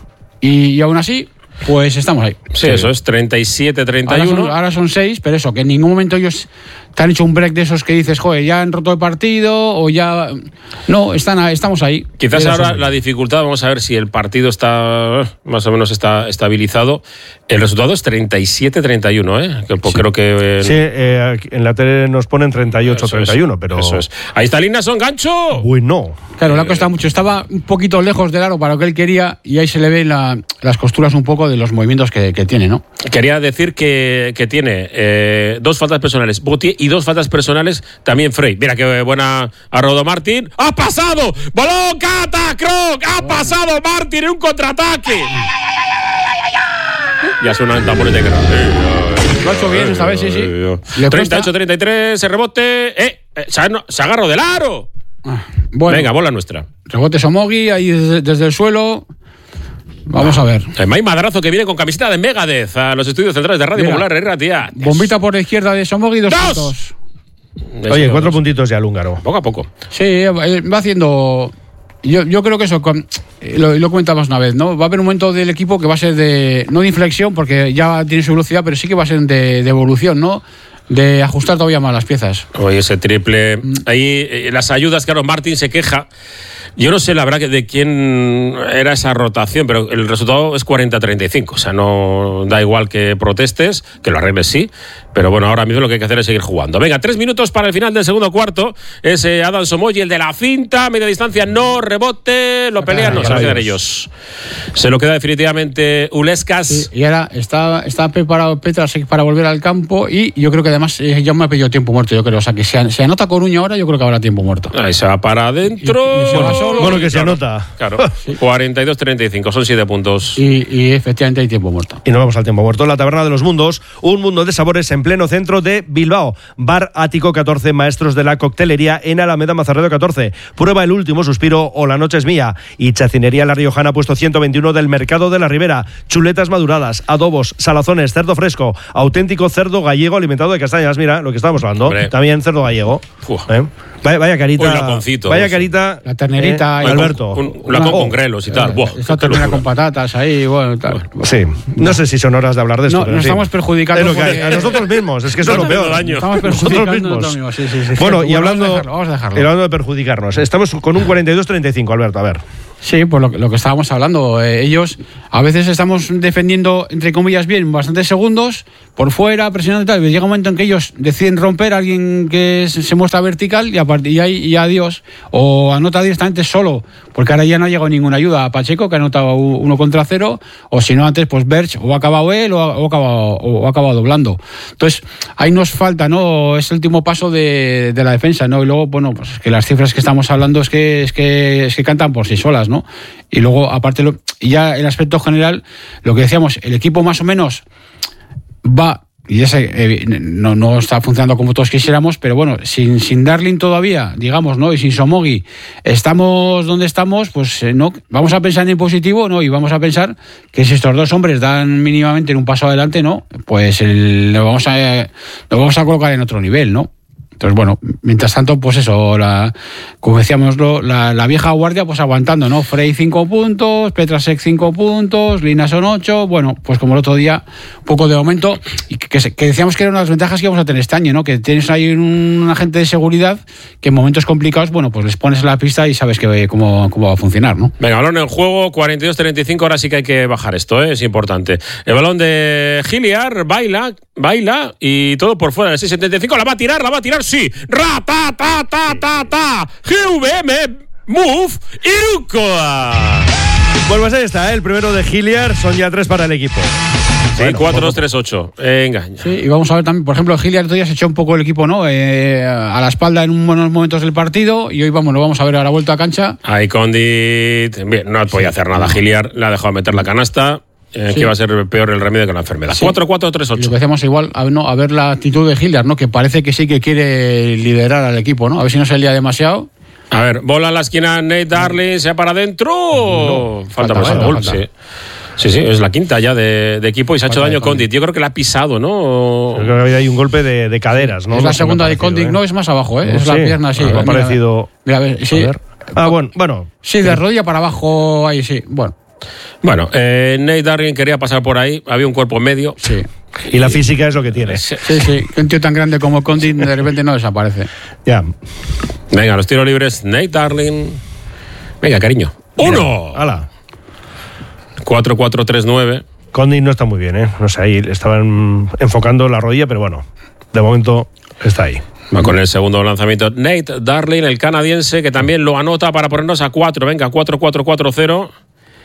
y, y aún así, pues estamos ahí. Sí, sí. Eso es, treinta y siete treinta y uno. Ahora son, ahora son seis, pero eso, que en ningún momento ellos te han hecho un break de esos que dices, joder, ya han roto el partido o ya... No, están, estamos ahí. Quizás ahora la dificultad, vamos a ver si el partido está más o menos está estabilizado. El resultado es treinta y siete treinta y uno, ¿eh? Que, pues, sí. creo que... En... Sí, eh, en la tele nos ponen treinta y ocho treinta y uno, pero... Eso es. Ahí está Linnason, gancho. Uy, no. Claro, le ha costado mucho. Estaba un poquito lejos del aro para lo que él quería y ahí se le ven la, las costuras un poco de los movimientos que, que tiene, ¿no? Quería decir que, que tiene eh, dos faltas personales, Botier, y dos faltas personales también Frey. Mira qué buena a Rodo Martín. ¡Ha pasado! ¡Balón, Cata, Croc! ¡Ha pasado Martín en un contraataque! Ya suenan tambores de Croc. Lo ha hecho bien esta vez, sí, sí. treinta y ocho treinta y tres, el rebote. ¡Eh! Se, se agarró del aro. Bueno, venga, bola nuestra. Rebote Somogui ahí desde, desde el suelo. Vamos a ver. El May Madrazo que viene con camiseta de Megadeth a los estudios centrales de Radio Mira, Popular, Herrera, tía. Bombita por la izquierda de Somogui, dos, dos. puntos. Oye, cuatro puntitos ya al húngaro. Poco a poco. Sí, va haciendo yo, yo creo que eso, con, lo, lo comentamos una vez, ¿no? Va a haber un momento del equipo que va a ser de, no de inflexión, porque ya tiene su velocidad, pero sí que va a ser de, de evolución, ¿no? De ajustar todavía más las piezas. Oye, ese triple. Ahí eh, las ayudas, claro, Martín se queja. Yo no sé la verdad de quién era esa rotación, pero el resultado es cuarenta a treinta y cinco. O sea, no da igual que protestes, que lo arregles sí. Pero bueno, ahora mismo lo que hay que hacer es seguir jugando. Venga, tres minutos para el final del segundo cuarto. Es eh, Adam Somoyi, el de la cinta, media distancia, no, rebote, lo pelean, no, se lo quedan ellos. Se lo queda definitivamente Ulescas. Y, y ahora está, está preparado Petrasek para volver al campo y yo creo que además eh, ya me ha pedido tiempo muerto, yo creo. O sea, que se, se anota Coruña ahora, yo creo que habrá tiempo muerto. Ahí se va para adentro. Y, y se va solo. Bueno, que se claro, anota. Claro, sí. cuarenta y dos a treinta y cinco, son siete puntos. Y, y efectivamente hay tiempo muerto. Y nos vamos al tiempo muerto. La Taberna de los Mundos, un mundo de sabores en pleno centro de Bilbao. Bar Ático catorce, maestros de la coctelería en Alameda Mazarredo catorce. Prueba el último suspiro o la noche es mía. Y Chacinería La Riojana, puesto ciento veintiuno del Mercado de la Ribera. Chuletas maduradas, adobos, salazones, cerdo fresco, auténtico cerdo gallego alimentado de castañas. Mira, lo que estábamos hablando. Hombre. También cerdo gallego. ¿Eh? Vaya, vaya carita. Un laconcito. Vaya carita. La ternerita. Eh, y Alberto. Un, un lacón oh, con grelos y tal. Eh, Buah, esta ternera con patatas ahí, bueno, tal. Sí. No sé si son horas de hablar de esto. No, pero nos sí. estamos perjudicando. Es lo que hay. A nosotros mismos, es que eso es lo peor. Daño. Estamos perjudicando nosotros mismos. Sí, sí, sí. Bueno, bueno, y hablando, vamos a dejarlo, vamos a dejarlo. y hablando de perjudicarnos, estamos con un cuarenta y dos a treinta y cinco, Alberto, a ver. Sí, pues lo, lo que estábamos hablando. Eh, ellos a veces estamos defendiendo, entre comillas, bien, bastantes segundos, por fuera, presionando y tal. Llega un momento en que ellos deciden romper a alguien que se, se muestra vertical y a partir de ahí ya adiós. O anota directamente solo, porque ahora ya no ha llegado ninguna ayuda a Pacheco, que ha anotado uno contra cero, o si no antes, pues Berch, o ha acabado él, o ha, o ha, acabado, o ha acabado doblando. Entonces, ahí nos falta, ¿no? Es el último paso de, de la defensa, ¿no? Y luego, bueno, pues que las cifras que estamos hablando es que, es que, es que cantan por sí solas, ¿no? Y luego, aparte, lo, ya el aspecto general, lo que decíamos, el equipo más o menos va, y ya sé, eh, no, no está funcionando como todos quisiéramos, pero bueno, sin, sin Darling todavía, digamos, ¿no? Y sin Somogi, estamos donde estamos, pues eh, no, vamos a pensar en positivo, ¿no? Y vamos a pensar que si estos dos hombres dan mínimamente un paso adelante, ¿no? Pues el, lo, vamos a, lo vamos a colocar en otro nivel, ¿no? Entonces, bueno, mientras tanto, pues eso, la, como decíamos, la, la vieja guardia, pues aguantando, ¿no? Frey cinco puntos, Petrasek cinco puntos, Lina son ocho, bueno, pues como el otro día, un poco de aumento, y que, que, que decíamos que eran las ventajas que íbamos a tener este año, ¿no? Que tienes ahí un, un agente de seguridad que en momentos complicados, bueno, pues les pones en la pista y sabes que cómo, cómo va a funcionar, ¿no? Venga, balón en juego, cuarenta y dos a treinta y cinco, ahora sí que hay que bajar esto, ¿eh? Es importante. El balón de Giliar, baila, baila, y todo por fuera del seis setenta y cinco, la va a tirar, la va a tirar, sí, ra, ta, ta, ta, ta, ta, G V M, move, Irukoa. Pues va a ser esta, ¿eh? El primero de Giliar, son ya tres para el equipo. Sí, bueno, cuatro dos tres ocho. Venga. Sí, y vamos a ver también, por ejemplo, Giliar todavía se echó un poco el equipo, ¿no? Eh, a la espalda en unos momentos del partido, y hoy vamos, lo vamos a ver a la vuelta a cancha. Ahí Condit, bien, no podía hacer nada. Giliar le ha dejado meter la canasta. Eh, sí. Que va a ser peor el remedio que la enfermedad. Sí. cuatro cuatro tres ocho. Lo que hacemos igual, a ver, no, a ver la actitud de Giliar, ¿no? Que parece que sí que quiere liderar al equipo, ¿no? A ver si no se lía demasiado. A ver, bola a la esquina, Nate Darling, se va para adentro. No, falta, falta, falta, falta. Sí. Sí, sí, es la quinta ya de, de equipo y se ha hecho falta daño Condit. Yo creo que la ha pisado, ¿no? Yo creo que hay un golpe de, de caderas, ¿no? Es la no segunda de Condit, ¿eh? No, es más abajo, ¿eh? Es sí, la pierna, sí. Me ha parecido. Mira, a ver, sí. A ver. Ah, bueno, bueno. Sí, de rodilla para abajo, ahí sí. Bueno. Bueno, eh, Nate Darling quería pasar por ahí, había un cuerpo en medio. Sí. Y la física es lo que tiene. Sí, sí, un tío tan grande como Condit de repente no desaparece. Ya. Venga, los tiros libres, Nate Darling. Venga, cariño. ¡Uno! ¡Hala! cuatro cuatro tres nueve. Condit no está muy bien, ¿eh? No sé, ahí estaban enfocando la rodilla, pero bueno, de momento está ahí. Va con el segundo lanzamiento Nate Darling, el canadiense, que también lo anota para ponernos a cuatro. Venga, cuatro cuatro cuatro cero.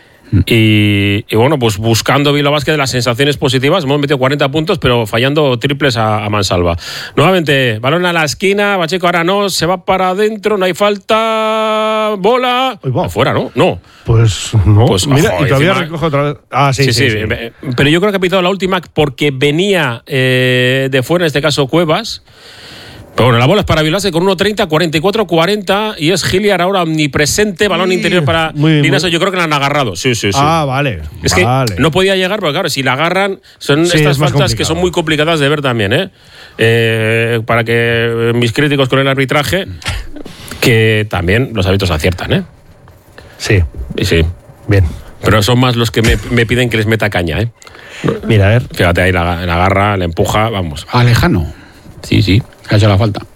Y, y bueno, pues buscando Bilbao Basket las sensaciones positivas. Hemos metido cuarenta puntos, pero fallando triples a, a mansalva. Nuevamente, balón a la esquina. Pacheco ahora no, se va para adentro, no hay falta. Bola. Afuera, ¿no? No. Pues no. Pues, mira, ojo, y todavía encima, recoge otra vez. Ah, sí, sí, sí. sí, sí. sí. Pero yo creo que ha pitado la última porque venía eh, de fuera, en este caso Cuevas. Pero bueno, la bola es para Bilbao con uno treinta, cuarenta y cuatro cuarenta y es Giliar ahora omnipresente, balón sí, interior para Linaso. Yo creo que la han agarrado. Sí, sí, sí. Ah, vale. Es vale. que no podía llegar, porque claro, si la agarran, son sí, estas faltas que son muy complicadas de ver también, ¿eh? Eh, para que mis críticos con el arbitraje, que también los hábitos aciertan, ¿eh? Sí. Y sí. Bien. Pero son más los que me, me piden que les meta caña, ¿eh? Mira, a ver. Fíjate ahí, la, la agarra, la empuja, vamos. Alejano. Sí, sí. Que ha hecho la falta.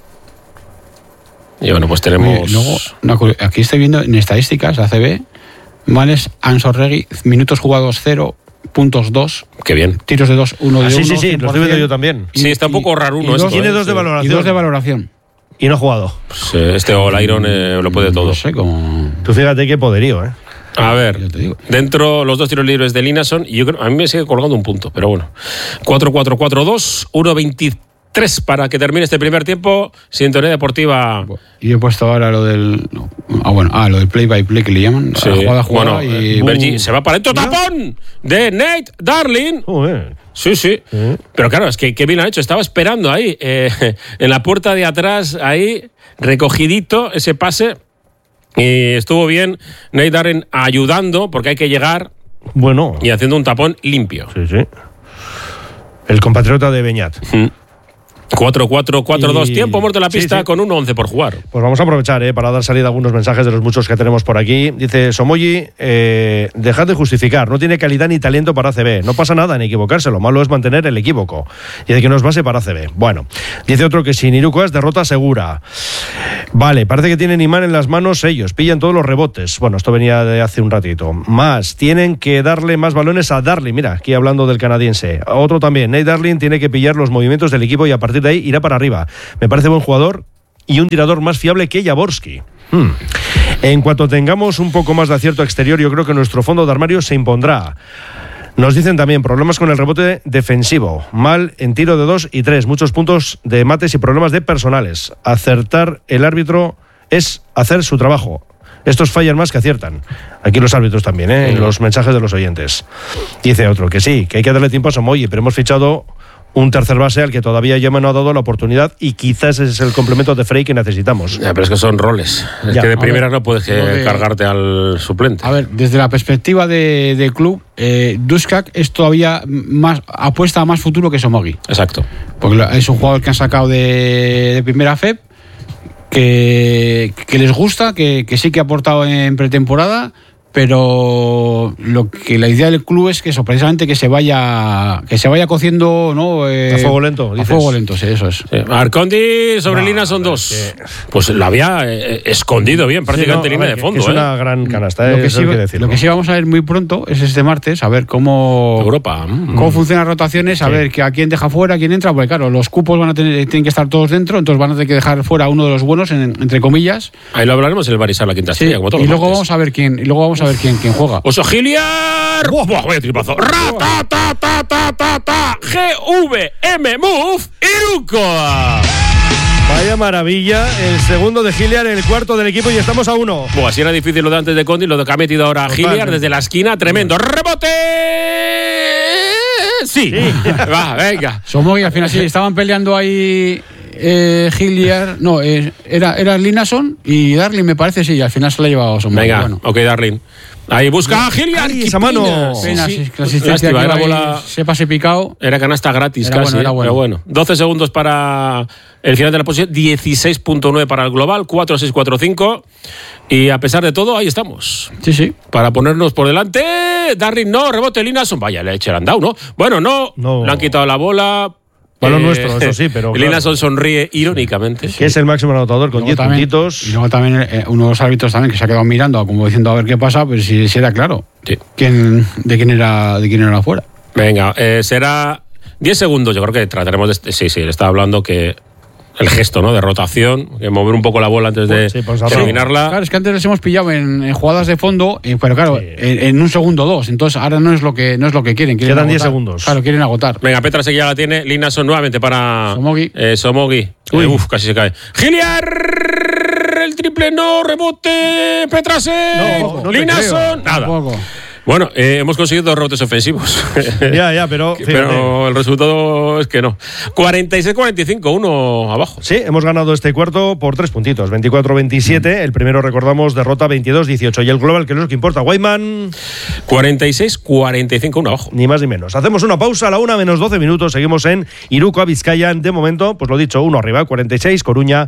Y bueno, pues tenemos... Oye, luego, una cu- aquí estoy viendo en estadísticas, A C B, Males Ansorregui, minutos jugados cero, puntos dos, Qué bien. tiros de dos, uno de Ah, sí, uno, sí, sí, cien lo por estoy viendo cien. yo también. Sí, está un poco raro uno y esto, dos- Tiene ¿eh? dos de Sí. valoración. Y dos de valoración. Y no ha jugado. Pues, eh, este All Iron eh, lo puede todo. No sé cómo... Tú fíjate qué poderío, ¿eh? A ver, Ya te digo. dentro los dos tiros libres de Linason, y yo creo, a mí me sigue colgando un punto, pero bueno. cuatro cuatro cuatro dos, uno veintitrés para que termine este primer tiempo. Sintonía deportiva. Y yo he puesto ahora lo del... no, ah, bueno, ah, lo del play by play que le llaman. Sí. La jugada, jugada Bueno, y... eh, Bergi se va para adentro. Mira. ¡Tapón! De Nate Darling. Joder. Sí, sí. Sí. Pero claro, es que qué bien lo ha hecho. Estaba esperando ahí, eh, en la puerta de atrás, ahí, recogidito ese pase. Y estuvo bien Nate Darling ayudando, porque hay que llegar Bueno. y haciendo un tapón limpio. Sí, sí. El compatriota de Beñat. cuatro cuatro cuatro dos, Y- tiempo muerto en la sí, pista sí. con un once por jugar. Pues vamos a aprovechar eh, para dar salida a algunos mensajes de los muchos que tenemos por aquí. Dice Somoyi, eh, dejad de justificar, no tiene calidad ni talento para A C B. No pasa nada en equivocarse, lo malo es mantener el equívoco. Y de que nos base para A C B. Bueno, dice otro que sin Iruko es derrota segura. Vale, parece que tienen imán en las manos ellos, pillan todos los rebotes. Bueno, esto venía de hace un ratito. Más, tienen que darle más balones a Darling. Mira, aquí hablando del canadiense. Otro también, Nate Darling tiene que pillar los movimientos del equipo y a partir de ahí irá para arriba. Me parece buen jugador y un tirador más fiable que Jaworski. Hmm. En cuanto tengamos un poco más de acierto exterior, yo creo que nuestro fondo de armario se impondrá. Nos dicen también problemas con el rebote defensivo, mal en tiro de dos y tres, muchos puntos de mates y problemas de personales. Acertar el árbitro es hacer su trabajo. Estos fallan más que aciertan. Aquí los árbitros también, ¿eh? En los mensajes de los oyentes. Dice otro que sí, que hay que darle tiempo a Somoyi, pero hemos fichado un tercer base al que todavía Yema no ha dado la oportunidad y quizás ese es el complemento de Frey que necesitamos. Ya, pero es que son roles. Es Ya, que de a primera ver, no puedes que lo de- cargarte al suplente. A ver, desde la perspectiva de, del club, eh, Duskak es todavía más apuesta a más futuro que Somogi. Exacto. Porque es un jugador que han sacado de, de primera F E P, que, que les gusta, que, que sí que ha aportado en pretemporada, pero lo que la idea del club es que eso, precisamente que se vaya que se vaya cociendo, ¿no? Eh, A fuego lento, A dices. fuego lento, sí, eso es. Sí. Arcondi sobre No, Lina son pero dos. es que- Pues la había eh, escondido bien, prácticamente Sí, no, en a línea ver, de que- fondo. que es ¿eh? una gran canasta, Lo ¿eh? que, Eso sí, hay que decirlo. lo que sí vamos a ver muy pronto es este martes, a ver cómo Europa. mm. cómo funcionan las rotaciones, a Sí. ver que a quién deja fuera, a quién entra, porque claro, los cupos van a tener, tienen que estar todos dentro, entonces van a tener que dejar fuera a uno de los buenos, en- entre comillas. Ahí lo hablaremos en el Barisal, la quinta Sí, estrella, como todos y los luego martes. vamos a ver quién, y luego vamos a ver quién, quién juega. Oso Giliar. ¡Buah, buah, vaya tripazo! ¡Ra, ta, ta, ta, ta, ta, ta! G V M Move Irukoa. Vaya maravilla, el segundo de Giliar, el cuarto del equipo y estamos a uno. Buah, si era difícil lo de antes de Condi, lo de que ha metido ahora Totalmente. Giliar desde la esquina, tremendo. ¡Rebote! Sí. Va, venga. Somogi al final sí, estaban peleando ahí eh, Hilliard, no, eh, era, era Linason y Darling me parece, sí, y al final se la ha llevado Somogi. Venga, Bueno. ok, Darling. Ahí busca a Giliar. Ay, qué esa mano. pena. Pena, Sí, sí, sí. que la asistencia Lástima, que era iba ahí, bola. se pase picado. Era canasta gratis Era casi, bueno, era ¿eh? bueno. Pero bueno. doce segundos para el final de la posición, dieciséis punto nueve para el global, cuatro seis cuatro cinco. Y a pesar de todo, ahí estamos. Sí, sí. Para ponernos por delante. Darling no, rebote Linason. Vaya, le han dado, ¿no? Bueno, no. No. Le han quitado la bola. Balón nuestro, eso sí, pero claro. Linason sonríe irónicamente. Que es el máximo anotador con Luego diez también- puntitos. Y luego también eh, uno de los árbitros también que se ha quedado mirando, como diciendo a ver qué pasa, pues si, si era claro. Sí. Quién, de quién era de quién era afuera. Venga, eh, será diez segundos. Yo creo que trataremos de. Sí, sí, le estaba hablando que. El gesto, ¿no? De rotación, de mover un poco la bola antes de Sí, pues, terminarla. Claro, es que antes les hemos pillado en, en jugadas de fondo, eh, pero claro, Sí. en, en un segundo o dos. Entonces ahora no es lo que no es lo que quieren. quieren Quedan diez agotar. segundos. Claro, quieren agotar. Venga, Petra ya la tiene. Linason nuevamente para Somogi. Eh, Somogi. Uy. Eh, uf, casi se cae. Giliar. El triple no, rebote. Petrase. No, no te Linason. creo. Nada. Tampoco. Bueno, eh, hemos conseguido dos rebotes ofensivos. Ya, ya, pero. fíjate. Pero el resultado es que no. cuarenta y seis cuarenta y cinco, uno abajo. Sí, hemos ganado este cuarto por tres puntitos, veinticuatro veintisiete. El primero, recordamos, derrota veintidós dieciocho. Y el global, que no es lo que importa. Guayman, cuarenta y seis cuarenta y cinco, uno abajo. ni más ni menos. Hacemos una pausa a la una menos doce minutos. Seguimos en Iruko, Vizcaya. De momento, pues lo dicho, uno arriba, cuarenta y seis, Coruña,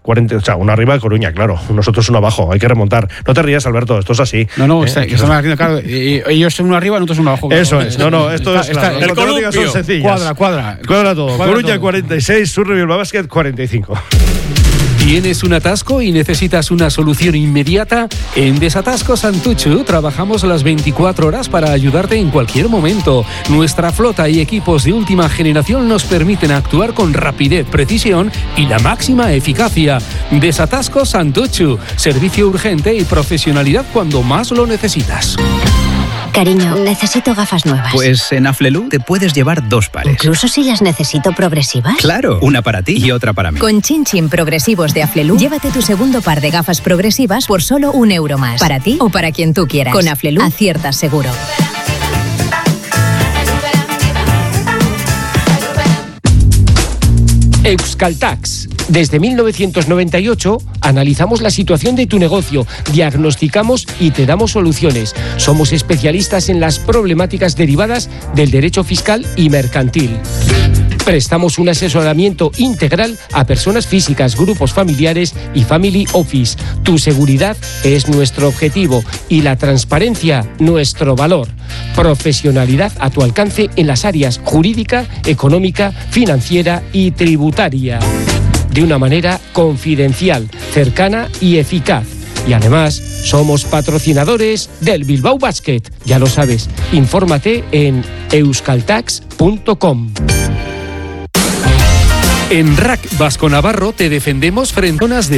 cuarenta, o sea, uno arriba de Coruña, claro, nosotros uno abajo, hay que remontar. No te rías, Alberto, esto es así. No, no, ¿eh? está, estamos haciendo, claro, ellos son uno arriba, nosotros uno abajo. Eso es, no, no, esto está, es claro. Está, Las matemáticas son sencillas. Cuadra, cuadra. Cuadra todo. Cuadra Coruña todo. cuarenta y seis, Surrey Bilbao Basket cuarenta y cinco. ¿Tienes un atasco y necesitas una solución inmediata? En Desatasco Santuchu trabajamos las veinticuatro horas para ayudarte en cualquier momento. Nuestra flota y equipos de última generación nos permiten actuar con rapidez, precisión y la máxima eficacia. Desatasco Santuchu, servicio urgente y profesionalidad cuando más lo necesitas. Cariño, necesito gafas nuevas. Pues en Aflelu te puedes llevar dos pares. ¿Incluso si las necesito progresivas? Claro, una para ti y otra para mí. Con Chin Chin Progresivos de Aflelu, llévate tu segundo par de gafas progresivas por solo un euro más. Para ti o para quien tú quieras. Con Aflelu, aciertas seguro. Euskaltax. Desde mil novecientos noventa y ocho analizamos la situación de tu negocio, diagnosticamos y te damos soluciones. Somos especialistas en las problemáticas derivadas del derecho fiscal y mercantil. Prestamos un asesoramiento integral a personas físicas, grupos familiares y family office. Tu seguridad es nuestro objetivo y la transparencia nuestro valor. Profesionalidad a tu alcance en las áreas jurídica, económica, financiera y tributaria. De una manera confidencial, cercana y eficaz. Y además, somos patrocinadores del Bilbao Basket. Ya lo sabes, infórmate en euskaltax punto com. En R A C Vasco Navarro te defendemos frente a zonas de